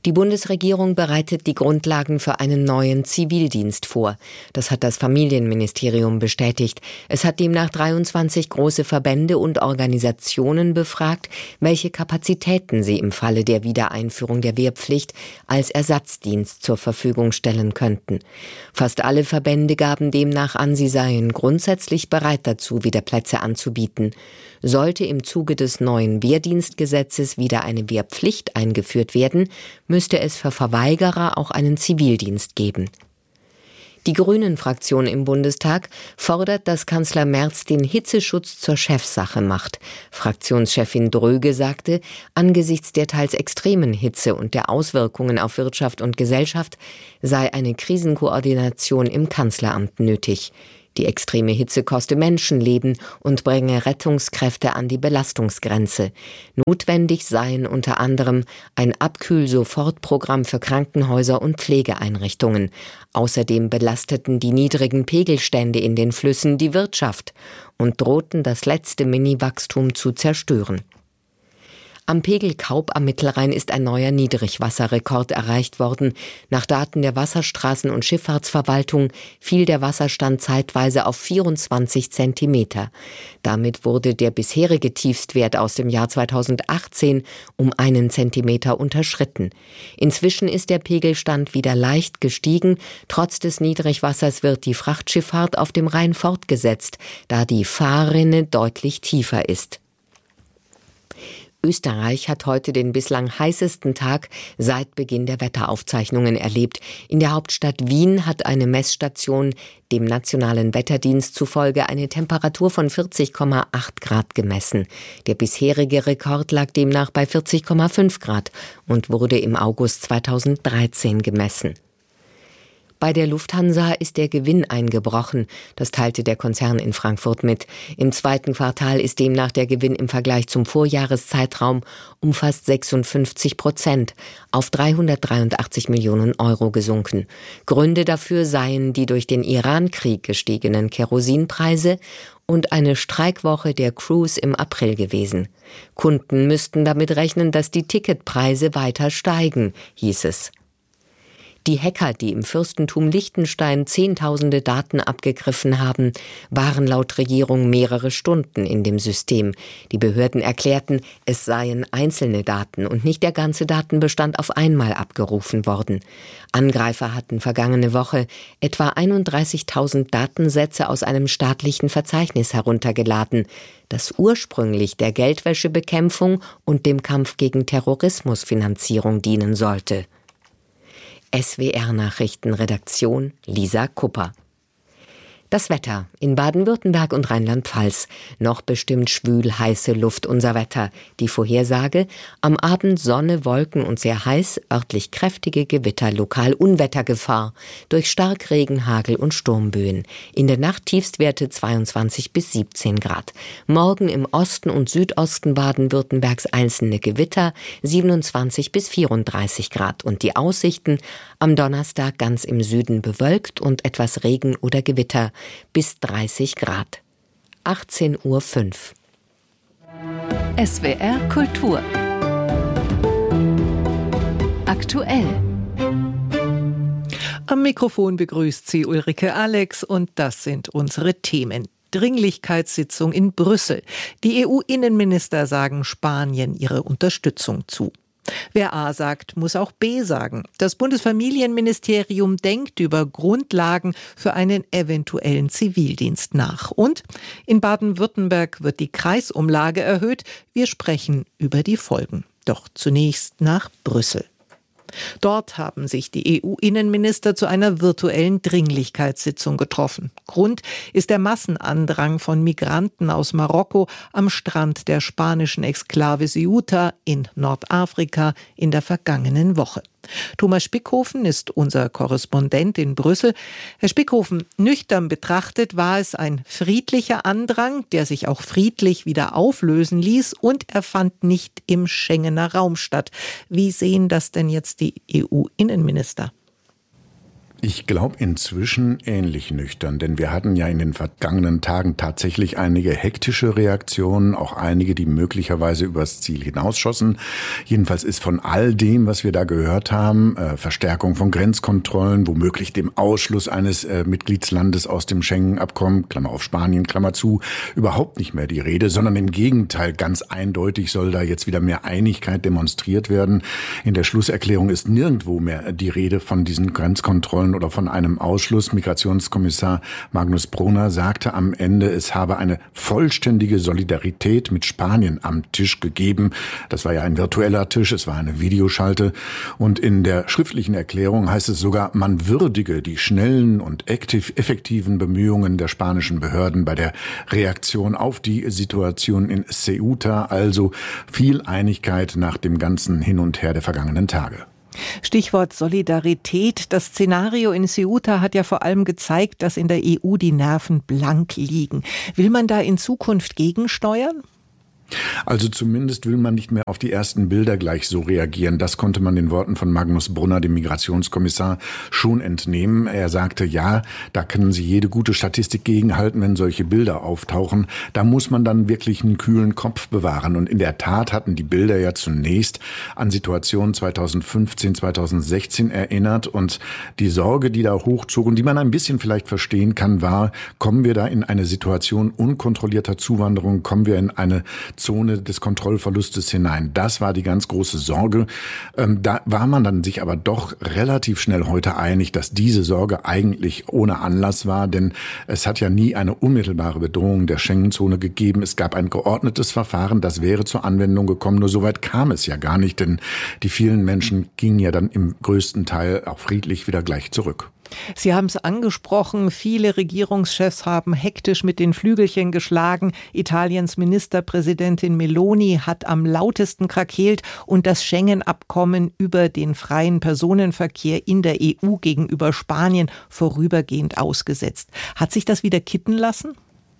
Die Bundesregierung bereitet die Grundlagen für einen neuen Zivildienst vor. Das hat das Familienministerium bestätigt. Es hat demnach dreiundzwanzig große Verbände und Organisationen befragt, welche Kapazitäten sie im Falle der Wiedereinführung der Wehrpflicht als Ersatzdienst zur Verfügung stellen könnten. Fast alle Verbände gaben demnach an, sie seien grundsätzlich bereit dazu, wieder Plätze anzubieten. Sollte im Zuge des neuen Wehrdienstgesetzes wieder eine Wehrpflicht eingeführt werden, müsste es für Verweigerer auch einen Zivildienst geben. Die Grünen-Fraktion im Bundestag fordert, dass Kanzler Merz den Hitzeschutz zur Chefsache macht. Fraktionschefin Dröge sagte, angesichts der teils extremen Hitze und der Auswirkungen auf Wirtschaft und Gesellschaft sei eine Krisenkoordination im Kanzleramt nötig. Die extreme Hitze koste Menschenleben und bringe Rettungskräfte an die Belastungsgrenze. Notwendig seien unter anderem ein Abkühl-Sofortprogramm für Krankenhäuser und Pflegeeinrichtungen. Außerdem belasteten die niedrigen Pegelstände in den Flüssen die Wirtschaft und drohten das letzte Mini-Wachstum zu zerstören. Am Pegel Kaub am Mittelrhein ist ein neuer Niedrigwasserrekord erreicht worden. Nach Daten der Wasserstraßen- und Schifffahrtsverwaltung fiel der Wasserstand zeitweise auf vierundzwanzig Zentimeter. Damit wurde der bisherige Tiefstwert aus dem Jahr zweitausendachtzehn um einen Zentimeter unterschritten. Inzwischen ist der Pegelstand wieder leicht gestiegen. Trotz des Niedrigwassers wird die Frachtschifffahrt auf dem Rhein fortgesetzt, da die Fahrrinne deutlich tiefer ist. Österreich hat heute den bislang heißesten Tag seit Beginn der Wetteraufzeichnungen erlebt. In der Hauptstadt Wien hat eine Messstation dem Nationalen Wetterdienst zufolge eine Temperatur von vierzig Komma acht Grad gemessen. Der bisherige Rekord lag demnach bei vierzig Komma fünf Grad und wurde im August zweitausenddreizehn gemessen. Bei der Lufthansa ist der Gewinn eingebrochen, das teilte der Konzern in Frankfurt mit. Im zweiten Quartal ist demnach der Gewinn im Vergleich zum Vorjahreszeitraum um fast sechsundfünfzig Prozent auf dreihundertdreiundachtzig Millionen Euro gesunken. Gründe dafür seien die durch den Iran-Krieg gestiegenen Kerosinpreise und eine Streikwoche der Crews im April gewesen. Kunden müssten damit rechnen, dass die Ticketpreise weiter steigen, hieß es. Die Hacker, die im Fürstentum Liechtenstein Zehntausende Daten abgegriffen haben, waren laut Regierung mehrere Stunden in dem System. Die Behörden erklärten, es seien einzelne Daten und nicht der ganze Datenbestand auf einmal abgerufen worden. Angreifer hatten vergangene Woche etwa einunddreißigtausend Datensätze aus einem staatlichen Verzeichnis heruntergeladen, das ursprünglich der Geldwäschebekämpfung und dem Kampf gegen Terrorismusfinanzierung dienen sollte. S W R-Nachrichtenredaktion Lisa Kupper. Das Wetter in Baden-Württemberg und Rheinland-Pfalz. Noch bestimmt schwül heiße Luft unser Wetter. Die Vorhersage: am Abend Sonne, Wolken und sehr heiß, örtlich kräftige Gewitter, lokal Unwettergefahr durch Starkregen, Hagel und Sturmböen. In der Nacht Tiefstwerte zweiundzwanzig bis siebzehn Grad. Morgen im Osten und Südosten Baden-Württembergs einzelne Gewitter, siebenundzwanzig bis vierunddreißig Grad. Und die Aussichten: am Donnerstag ganz im Süden bewölkt und etwas Regen oder Gewitter, bis dreißig Grad. achtzehn Uhr fünf. S W R Kultur. Aktuell. Am Mikrofon begrüßt sie Ulrike Alex und das sind unsere Themen. Dringlichkeitssitzung in Brüssel. Die E U-Innenminister sagen Spanien ihre Unterstützung zu. Wer A sagt, muss auch B sagen. Das Bundesfamilienministerium denkt über Grundlagen für einen eventuellen Zivildienst nach. Und in Baden-Württemberg wird die Kreisumlage erhöht. Wir sprechen über die Folgen. Doch zunächst nach Brüssel. Dort haben sich die E U-Innenminister zu einer virtuellen Dringlichkeitssitzung getroffen. Grund ist der Massenandrang von Migranten aus Marokko am Strand der spanischen Exklave Ceuta in Nordafrika in der vergangenen Woche. Thomas Spickhofen ist unser Korrespondent in Brüssel. Herr Spickhofen, nüchtern betrachtet war es ein friedlicher Andrang, der sich auch friedlich wieder auflösen ließ, und er fand nicht im Schengener Raum statt. Wie sehen das denn jetzt die E U-Innenminister? Ich glaube inzwischen ähnlich nüchtern, denn wir hatten ja in den vergangenen Tagen tatsächlich einige hektische Reaktionen, auch einige, die möglicherweise übers Ziel hinausschossen. Jedenfalls ist von all dem, was wir da gehört haben, äh, Verstärkung von Grenzkontrollen, womöglich dem Ausschluss eines äh, Mitgliedslandes aus dem Schengen-Abkommen, Klammer auf Spanien, Klammer zu, überhaupt nicht mehr die Rede, sondern im Gegenteil, ganz eindeutig soll da jetzt wieder mehr Einigkeit demonstriert werden. In der Schlusserklärung ist nirgendwo mehr die Rede von diesen Grenzkontrollen oder von einem Ausschluss. Migrationskommissar Magnus Brunner sagte am Ende, es habe eine vollständige Solidarität mit Spanien am Tisch gegeben. Das war ja ein virtueller Tisch, es war eine Videoschalte. Und in der schriftlichen Erklärung heißt es sogar, man würdige die schnellen und effektiven Bemühungen der spanischen Behörden bei der Reaktion auf die Situation in Ceuta. Also viel Einigkeit nach dem ganzen Hin und Her der vergangenen Tage. Stichwort Solidarität. Das Szenario in Ceuta hat ja vor allem gezeigt, dass in der E U die Nerven blank liegen. Will man da in Zukunft gegensteuern? Also zumindest will man nicht mehr auf die ersten Bilder gleich so reagieren. Das konnte man den Worten von Magnus Brunner, dem Migrationskommissar, schon entnehmen. Er sagte, ja, da können Sie jede gute Statistik gegenhalten, wenn solche Bilder auftauchen. Da muss man dann wirklich einen kühlen Kopf bewahren. Und in der Tat hatten die Bilder ja zunächst an Situationen zweitausendfünfzehn, zweitausendsechzehn erinnert. Und die Sorge, die da hochzog und die man ein bisschen vielleicht verstehen kann, war, kommen wir da in eine Situation unkontrollierter Zuwanderung, kommen wir in eine Zone des Kontrollverlustes hinein. Das war die ganz große Sorge. Ähm, da war man dann sich aber doch relativ schnell heute einig, dass diese Sorge eigentlich ohne Anlass war, denn es hat ja nie eine unmittelbare Bedrohung der Schengen-Zone gegeben. Es gab ein geordnetes Verfahren, das wäre zur Anwendung gekommen, nur so weit kam es ja gar nicht, denn die vielen Menschen gingen ja dann im größten Teil auch friedlich wieder gleich zurück. Sie haben es angesprochen, viele Regierungschefs haben hektisch mit den Flügelchen geschlagen. Italiens Ministerpräsidentin Meloni hat am lautesten krakeelt und das Schengen-Abkommen über den freien Personenverkehr in der E U gegenüber Spanien vorübergehend ausgesetzt. Hat sich das wieder kitten lassen?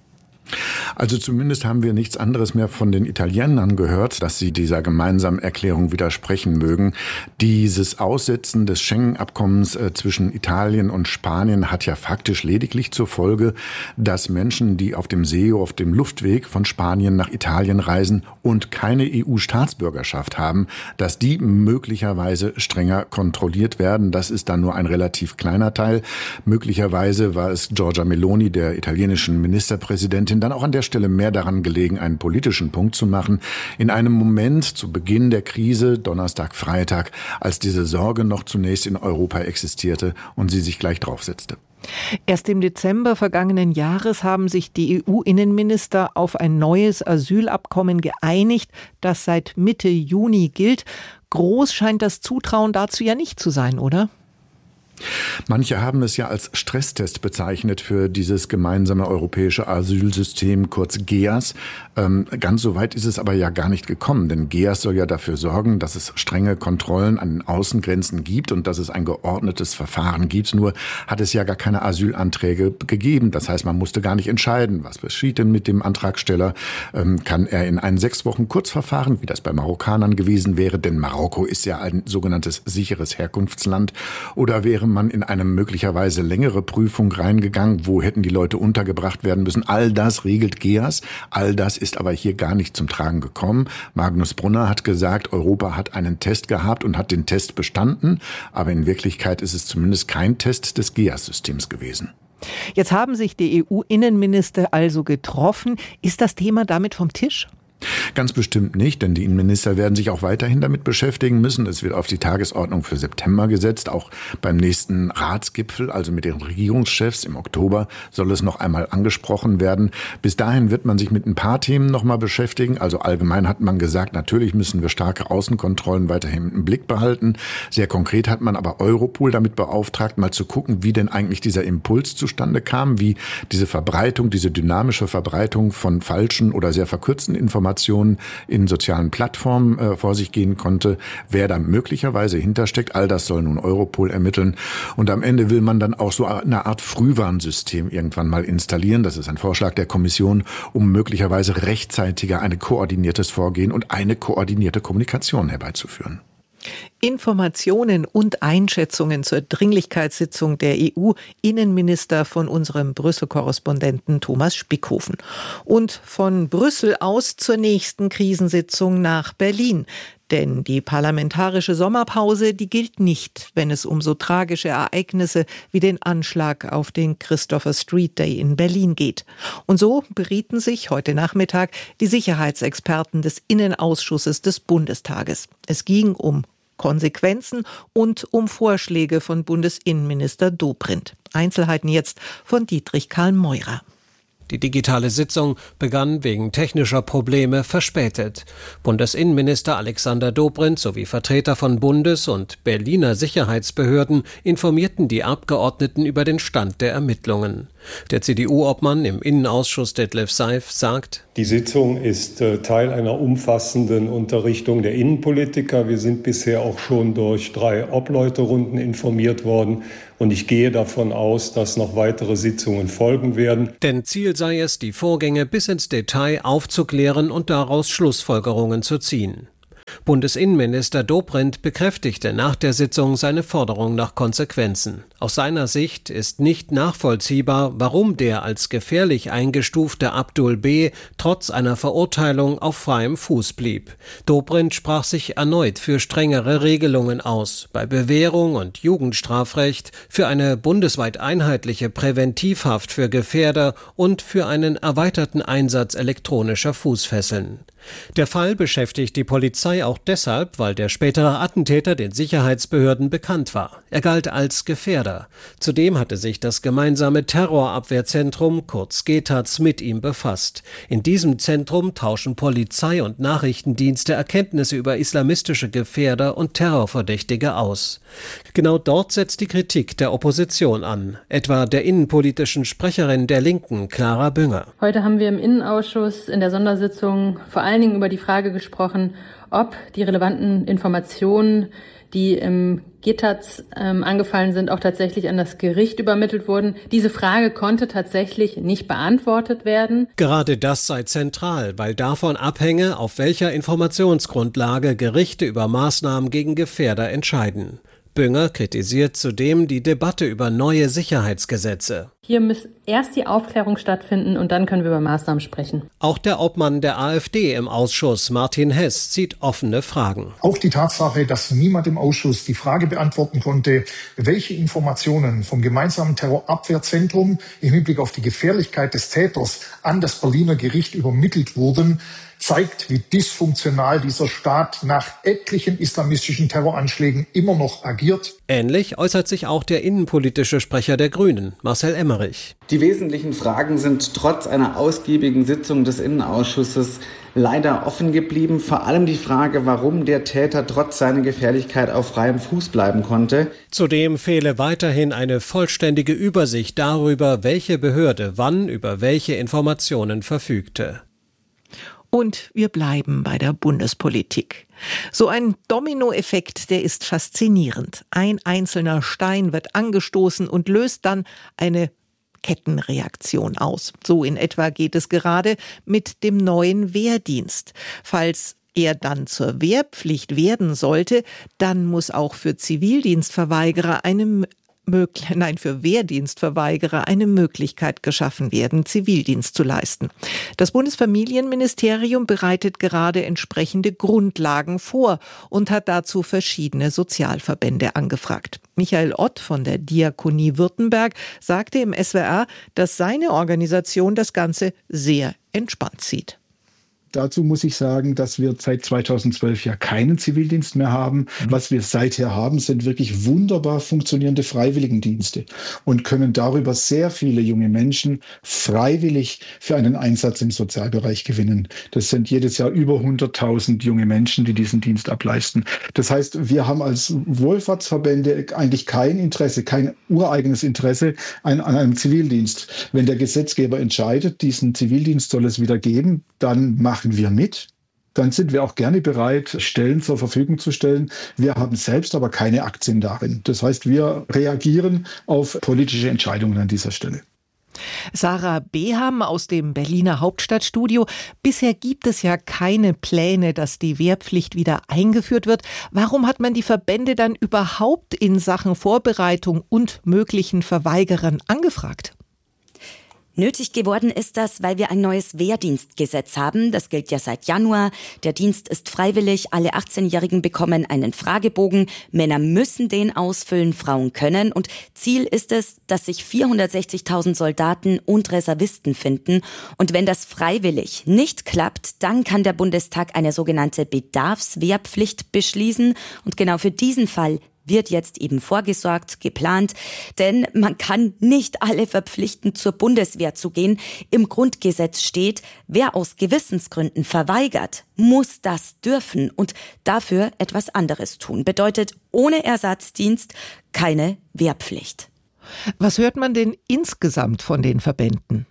Also zumindest haben wir nichts anderes mehr von den Italienern gehört, dass sie dieser gemeinsamen Erklärung widersprechen mögen. Dieses Aussetzen des Schengen-Abkommens äh, zwischen Italien und Spanien hat ja faktisch lediglich zur Folge, dass Menschen, die auf dem See, auf dem Luftweg von Spanien nach Italien reisen und keine E U-Staatsbürgerschaft haben, dass die möglicherweise strenger kontrolliert werden. Das ist dann nur ein relativ kleiner Teil. Möglicherweise war es Giorgia Meloni, der italienischen Ministerpräsidentin, dann auch an der Stelle mehr daran gelegen, einen politischen Punkt zu machen. In einem Moment zu Beginn der Krise, Donnerstag, Freitag, als diese Sorge noch zunächst in Europa existierte und sie sich gleich draufsetzte. Erst im Dezember vergangenen Jahres haben sich die E U-Innenminister auf ein neues Asylabkommen geeinigt, das seit Mitte Juni gilt. Groß scheint das Zutrauen dazu ja nicht zu sein, oder? Manche haben es ja als Stresstest bezeichnet für dieses gemeinsame europäische Asylsystem, kurz G E A S. Ähm, ganz so weit ist es aber ja gar nicht gekommen, denn G E A S soll ja dafür sorgen, dass es strenge Kontrollen an den Außengrenzen gibt und dass es ein geordnetes Verfahren gibt. Nur hat es ja gar keine Asylanträge gegeben. Das heißt, man musste gar nicht entscheiden, was geschieht denn mit dem Antragsteller. Ähm, kann er in ein sechs Wochen Kurzverfahren, wie das bei Marokkanern gewesen wäre, denn Marokko ist ja ein sogenanntes sicheres Herkunftsland, oder wäre man in eine möglicherweise längere Prüfung reingegangen, wo hätten die Leute untergebracht werden müssen. All das regelt G E A S. All das ist aber hier gar nicht zum Tragen gekommen. Magnus Brunner hat gesagt, Europa hat einen Test gehabt und hat den Test bestanden. Aber in Wirklichkeit ist es zumindest kein Test des G E A S-Systems gewesen. Jetzt haben sich die E U-Innenminister also getroffen. Ist das Thema damit vom Tisch? Ganz bestimmt nicht, denn die Innenminister werden sich auch weiterhin damit beschäftigen müssen. Es wird auf die Tagesordnung für September gesetzt. Auch beim nächsten Ratsgipfel, also mit den Regierungschefs im Oktober, soll es noch einmal angesprochen werden. Bis dahin wird man sich mit ein paar Themen noch mal beschäftigen. Also allgemein hat man gesagt, natürlich müssen wir starke Außenkontrollen weiterhin im Blick behalten. Sehr konkret hat man aber Europol damit beauftragt, mal zu gucken, wie denn eigentlich dieser Impuls zustande kam, wie diese Verbreitung, diese dynamische Verbreitung von falschen oder sehr verkürzten Informationen in sozialen Plattformen äh, vor sich gehen konnte, wer da möglicherweise hintersteckt. All das soll nun Europol ermitteln. Und am Ende will man dann auch so eine Art Frühwarnsystem irgendwann mal installieren. Das ist ein Vorschlag der Kommission, um möglicherweise rechtzeitiger ein koordiniertes Vorgehen und eine koordinierte Kommunikation herbeizuführen. Informationen und Einschätzungen zur Dringlichkeitssitzung der E U-Innenminister von unserem Brüssel-Korrespondenten Thomas Spickhofen. Und von Brüssel aus zur nächsten Krisensitzung nach Berlin. Denn die parlamentarische Sommerpause, die gilt nicht, wenn es um so tragische Ereignisse wie den Anschlag auf den Christopher Street Day in Berlin geht. Und so berieten sich heute Nachmittag die Sicherheitsexperten des Innenausschusses des Bundestages. Es ging um Konsequenzen und um Vorschläge von Bundesinnenminister Dobrindt. Einzelheiten jetzt von Dietrich Karl Meurer. Die digitale Sitzung begann wegen technischer Probleme verspätet. Bundesinnenminister Alexander Dobrindt sowie Vertreter von Bundes- und Berliner Sicherheitsbehörden informierten die Abgeordneten über den Stand der Ermittlungen. Der C D U-Obmann im Innenausschuss Detlef Seif sagt: Die Sitzung ist äh, Teil einer umfassenden Unterrichtung der Innenpolitiker. Wir sind bisher auch schon durch drei Obleuterunden informiert worden. Und ich gehe davon aus, dass noch weitere Sitzungen folgen werden. Denn Ziel sei es, die Vorgänge bis ins Detail aufzuklären und daraus Schlussfolgerungen zu ziehen. Bundesinnenminister Dobrindt bekräftigte nach der Sitzung seine Forderung nach Konsequenzen. Aus seiner Sicht ist nicht nachvollziehbar, warum der als gefährlich eingestufte Abdul B. trotz einer Verurteilung auf freiem Fuß blieb. Dobrindt sprach sich erneut für strengere Regelungen aus, bei Bewährung und Jugendstrafrecht, für eine bundesweit einheitliche Präventivhaft für Gefährder und für einen erweiterten Einsatz elektronischer Fußfesseln. Der Fall beschäftigt die Polizei auch deshalb, weil der spätere Attentäter den Sicherheitsbehörden bekannt war. Er galt als Gefährder. Zudem hatte sich das gemeinsame Terrorabwehrzentrum, kurz G T A Z, mit ihm befasst. In diesem Zentrum tauschen Polizei und Nachrichtendienste Erkenntnisse über islamistische Gefährder und Terrorverdächtige aus. Genau dort setzt die Kritik der Opposition an, etwa der innenpolitischen Sprecherin der Linken, Clara Bünger. Heute haben wir im Innenausschuss in der Sondersitzung vor allem Vor allen Dingen über die Frage gesprochen, ob die relevanten Informationen, die im G T A Z ähm, angefallen sind, auch tatsächlich an das Gericht übermittelt wurden. Diese Frage konnte tatsächlich nicht beantwortet werden. Gerade das sei zentral, weil davon abhänge, auf welcher Informationsgrundlage Gerichte über Maßnahmen gegen Gefährder entscheiden. Bünger kritisiert zudem die Debatte über neue Sicherheitsgesetze. Hier muss erst die Aufklärung stattfinden und dann können wir über Maßnahmen sprechen. Auch der Obmann der AfD im Ausschuss, Martin Hess, zieht offene Fragen. Auch die Tatsache, dass niemand im Ausschuss die Frage beantworten konnte, welche Informationen vom gemeinsamen Terrorabwehrzentrum im Hinblick auf die Gefährlichkeit des Täters an das Berliner Gericht übermittelt wurden, zeigt, wie dysfunktional dieser Staat nach etlichen islamistischen Terroranschlägen immer noch agiert. Ähnlich äußert sich auch der innenpolitische Sprecher der Grünen, Marcel Emmerich. Die wesentlichen Fragen sind trotz einer ausgiebigen Sitzung des Innenausschusses leider offen geblieben. Vor allem die Frage, warum der Täter trotz seiner Gefährlichkeit auf freiem Fuß bleiben konnte. Zudem fehle weiterhin eine vollständige Übersicht darüber, welche Behörde wann über welche Informationen verfügte. Und wir bleiben bei der Bundespolitik. So ein Dominoeffekt, der ist faszinierend. Ein einzelner Stein wird angestoßen und löst dann eine Kettenreaktion aus. So in etwa geht es gerade mit dem neuen Wehrdienst. Falls er dann zur Wehrpflicht werden sollte, dann muss auch für Zivildienstverweigerer eine Nein, für Wehrdienstverweigerer eine Möglichkeit geschaffen werden, Zivildienst zu leisten. Das Bundesfamilienministerium bereitet gerade entsprechende Grundlagen vor und hat dazu verschiedene Sozialverbände angefragt. Michael Ott von der Diakonie Württemberg sagte im S W R, dass seine Organisation das Ganze sehr entspannt sieht. Dazu muss ich sagen, dass wir seit zweitausendzwölf ja keinen Zivildienst mehr haben. Mhm. Was wir seither haben, sind wirklich wunderbar funktionierende Freiwilligendienste und können darüber sehr viele junge Menschen freiwillig für einen Einsatz im Sozialbereich gewinnen. Das sind jedes Jahr über hunderttausend junge Menschen, die diesen Dienst ableisten. Das heißt, wir haben als Wohlfahrtsverbände eigentlich kein Interesse, kein ureigenes Interesse an, an einem Zivildienst. Wenn der Gesetzgeber entscheidet, diesen Zivildienst soll es wieder geben, dann machen wir mit. Dann sind wir auch gerne bereit, Stellen zur Verfügung zu stellen. Wir haben selbst aber keine Aktien darin. Das heißt, wir reagieren auf politische Entscheidungen an dieser Stelle. Sarah Beham aus dem Berliner Hauptstadtstudio. Bisher gibt es ja keine Pläne, dass die Wehrpflicht wieder eingeführt wird. Warum hat man die Verbände dann überhaupt in Sachen Vorbereitung und möglichen Verweigerern angefragt? Nötig geworden ist das, weil wir ein neues Wehrdienstgesetz haben. Das gilt ja seit Januar. Der Dienst ist freiwillig. Alle achtzehnjährigen bekommen einen Fragebogen. Männer müssen den ausfüllen, Frauen können. Und Ziel ist es, dass sich vierhundertsechzigtausend Soldaten und Reservisten finden. Und wenn das freiwillig nicht klappt, dann kann der Bundestag eine sogenannte Bedarfswehrpflicht beschließen. Und genau für diesen Fall wird jetzt eben vorgesorgt, geplant, denn man kann nicht alle verpflichten, zur Bundeswehr zu gehen. Im Grundgesetz steht, wer aus Gewissensgründen verweigert, muss das dürfen und dafür etwas anderes tun. Bedeutet ohne Ersatzdienst keine Wehrpflicht. Was hört man denn insgesamt von den Verbänden?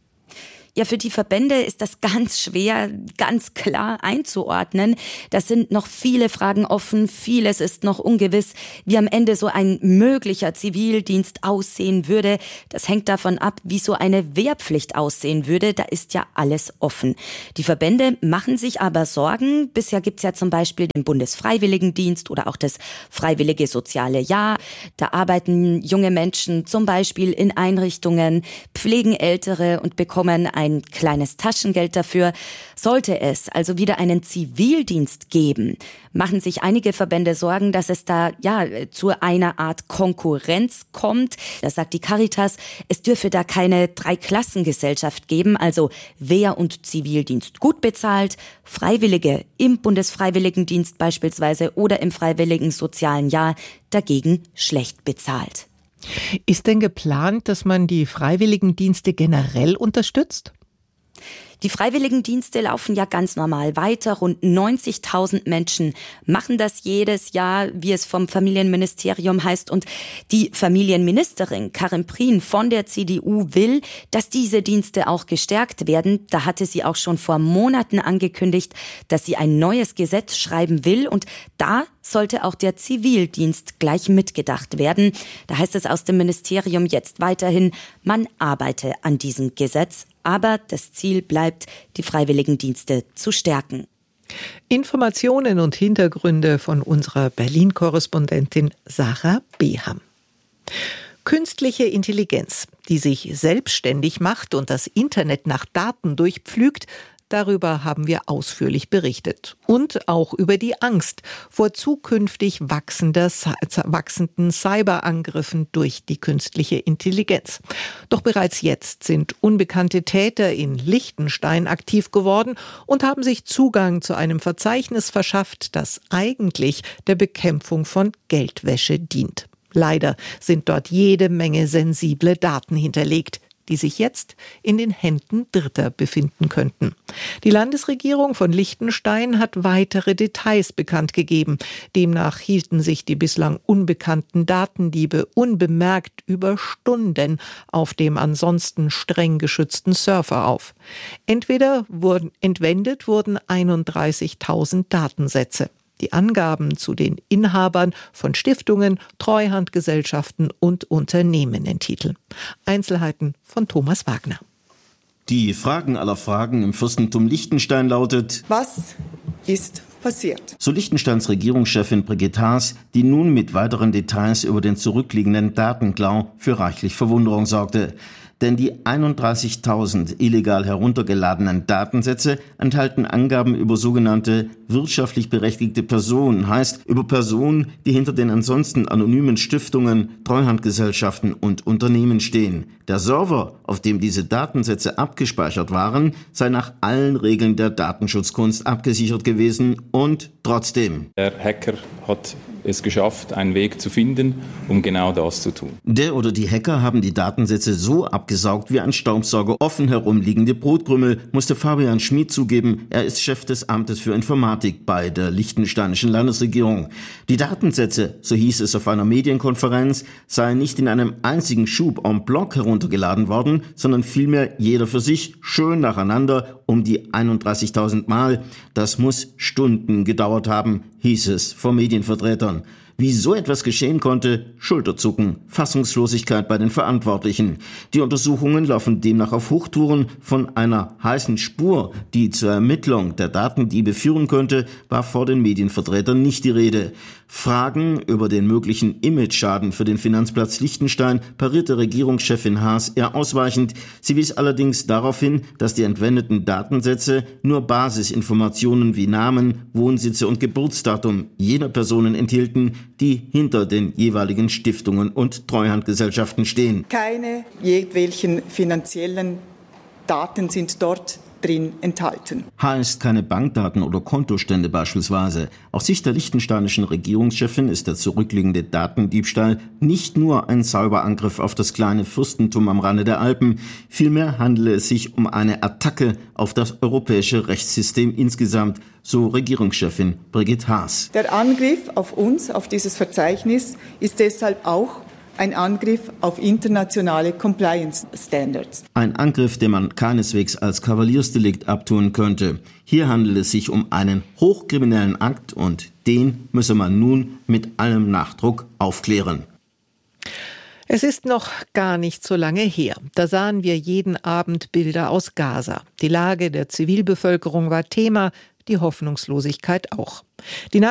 Ja, für die Verbände ist das ganz schwer, ganz klar einzuordnen. Da sind noch viele Fragen offen, vieles ist noch ungewiss, wie am Ende so ein möglicher Zivildienst aussehen würde. Das hängt davon ab, wie so eine Wehrpflicht aussehen würde. Da ist ja alles offen. Die Verbände machen sich aber Sorgen. Bisher gibt's ja zum Beispiel den Bundesfreiwilligendienst oder auch das Freiwillige Soziale Jahr. Da arbeiten junge Menschen zum Beispiel in Einrichtungen, pflegen Ältere und bekommen ein ein kleines Taschengeld dafür. Sollte es also wieder einen Zivildienst geben, machen sich einige Verbände Sorgen, dass es da ja zu einer Art Konkurrenz kommt. Das sagt die Caritas, es dürfe da keine Dreiklassengesellschaft geben, also Wehr- und Zivildienst gut bezahlt, Freiwillige im Bundesfreiwilligendienst beispielsweise oder im Freiwilligen Sozialen Jahr dagegen schlecht bezahlt. Ist denn geplant, dass man die Freiwilligendienste generell unterstützt? Die Freiwilligendienste laufen ja ganz normal weiter. Rund neunzigtausend Menschen machen das jedes Jahr, wie es vom Familienministerium heißt. Und die Familienministerin Karin Prien von der C D U will, dass diese Dienste auch gestärkt werden. Da hatte sie auch schon vor Monaten angekündigt, dass sie ein neues Gesetz schreiben will. Und da sollte auch der Zivildienst gleich mitgedacht werden. Da heißt es aus dem Ministerium jetzt weiterhin, man arbeite an diesem Gesetz. Aber das Ziel bleibt, die Freiwilligendienste zu stärken. Informationen und Hintergründe von unserer Berlin-Korrespondentin Sarah Beham. Künstliche Intelligenz, die sich selbstständig macht und das Internet nach Daten durchpflügt, darüber haben wir ausführlich berichtet. Und auch über die Angst vor zukünftig wachsender, wachsenden Cyberangriffen durch die künstliche Intelligenz. Doch bereits jetzt sind unbekannte Täter in Liechtenstein aktiv geworden und haben sich Zugang zu einem Verzeichnis verschafft, das eigentlich der Bekämpfung von Geldwäsche dient. Leider sind dort jede Menge sensible Daten hinterlegt, die sich jetzt in den Händen Dritter befinden könnten. Die Landesregierung von Liechtenstein hat weitere Details bekannt gegeben. Demnach hielten sich die bislang unbekannten Datendiebe unbemerkt über Stunden auf dem ansonsten streng geschützten Server auf. Entweder wurden, entwendet wurden einunddreißigtausend Datensätze. Die Angaben zu den Inhabern von Stiftungen, Treuhandgesellschaften und Unternehmen enthielten. Einzelheiten von Thomas Wagner. Die Fragen aller Fragen im Fürstentum Liechtenstein lautet: Was ist passiert? So Liechtensteins Regierungschefin Brigitte Haas, die nun mit weiteren Details über den zurückliegenden Datenklau für reichlich Verwunderung sorgte. Denn die einunddreißigtausend illegal heruntergeladenen Datensätze enthalten Angaben über sogenannte wirtschaftlich berechtigte Personen, heißt über Personen, die hinter den ansonsten anonymen Stiftungen, Treuhandgesellschaften und Unternehmen stehen. Der Server, auf dem diese Datensätze abgespeichert waren, sei nach allen Regeln der Datenschutzkunst abgesichert gewesen und trotzdem. Der Hacker hat es geschafft, einen Weg zu finden, um genau das zu tun. Der oder die Hacker haben die Datensätze so abgesaugt wie ein Staubsauger offen herumliegende Brotkrümel, musste Fabian Schmid zugeben. Er ist Chef des Amtes für Informatik bei der liechtensteinischen Landesregierung. Die Datensätze, so hieß es auf einer Medienkonferenz, seien nicht in einem einzigen Schub en bloc heruntergeladen worden, sondern vielmehr jeder für sich, schön nacheinander, um die einunddreißigtausend Mal. Das muss Stunden gedauert haben, hieß es von Medienvertretern. Wie so etwas geschehen konnte? Schulterzucken, Fassungslosigkeit bei den Verantwortlichen. Die Untersuchungen laufen demnach auf Hochtouren. Von einer heißen Spur, die zur Ermittlung der Datendiebe führen könnte, war vor den Medienvertretern nicht die Rede. Fragen über den möglichen Imageschaden für den Finanzplatz Liechtenstein parierte Regierungschefin Haas eher ausweichend. Sie wies allerdings darauf hin, dass die entwendeten Datensätze nur Basisinformationen wie Namen, Wohnsitze und Geburtsdatum jener Personen enthielten, die hinter den jeweiligen Stiftungen und Treuhandgesellschaften stehen. Keine jedwelchen finanziellen Daten sind dort drin enthalten. Heißt keine Bankdaten oder Kontostände beispielsweise. Aus Sicht der liechtensteinischen Regierungschefin ist der zurückliegende Datendiebstahl nicht nur ein Cyberangriff auf das kleine Fürstentum am Rande der Alpen, vielmehr handele es sich um eine Attacke auf das europäische Rechtssystem insgesamt, so Regierungschefin Brigitte Haas. Der Angriff auf uns, auf dieses Verzeichnis, ist deshalb auch ein Angriff auf internationale Compliance Standards. Ein Angriff, den man keineswegs als Kavaliersdelikt abtun könnte. Hier handelt es sich um einen hochkriminellen Akt und den müsse man nun mit allem Nachdruck aufklären. Es ist noch gar nicht so lange her. Da sahen wir jeden Abend Bilder aus Gaza. Die Lage der Zivilbevölkerung war Thema, die Hoffnungslosigkeit auch. Die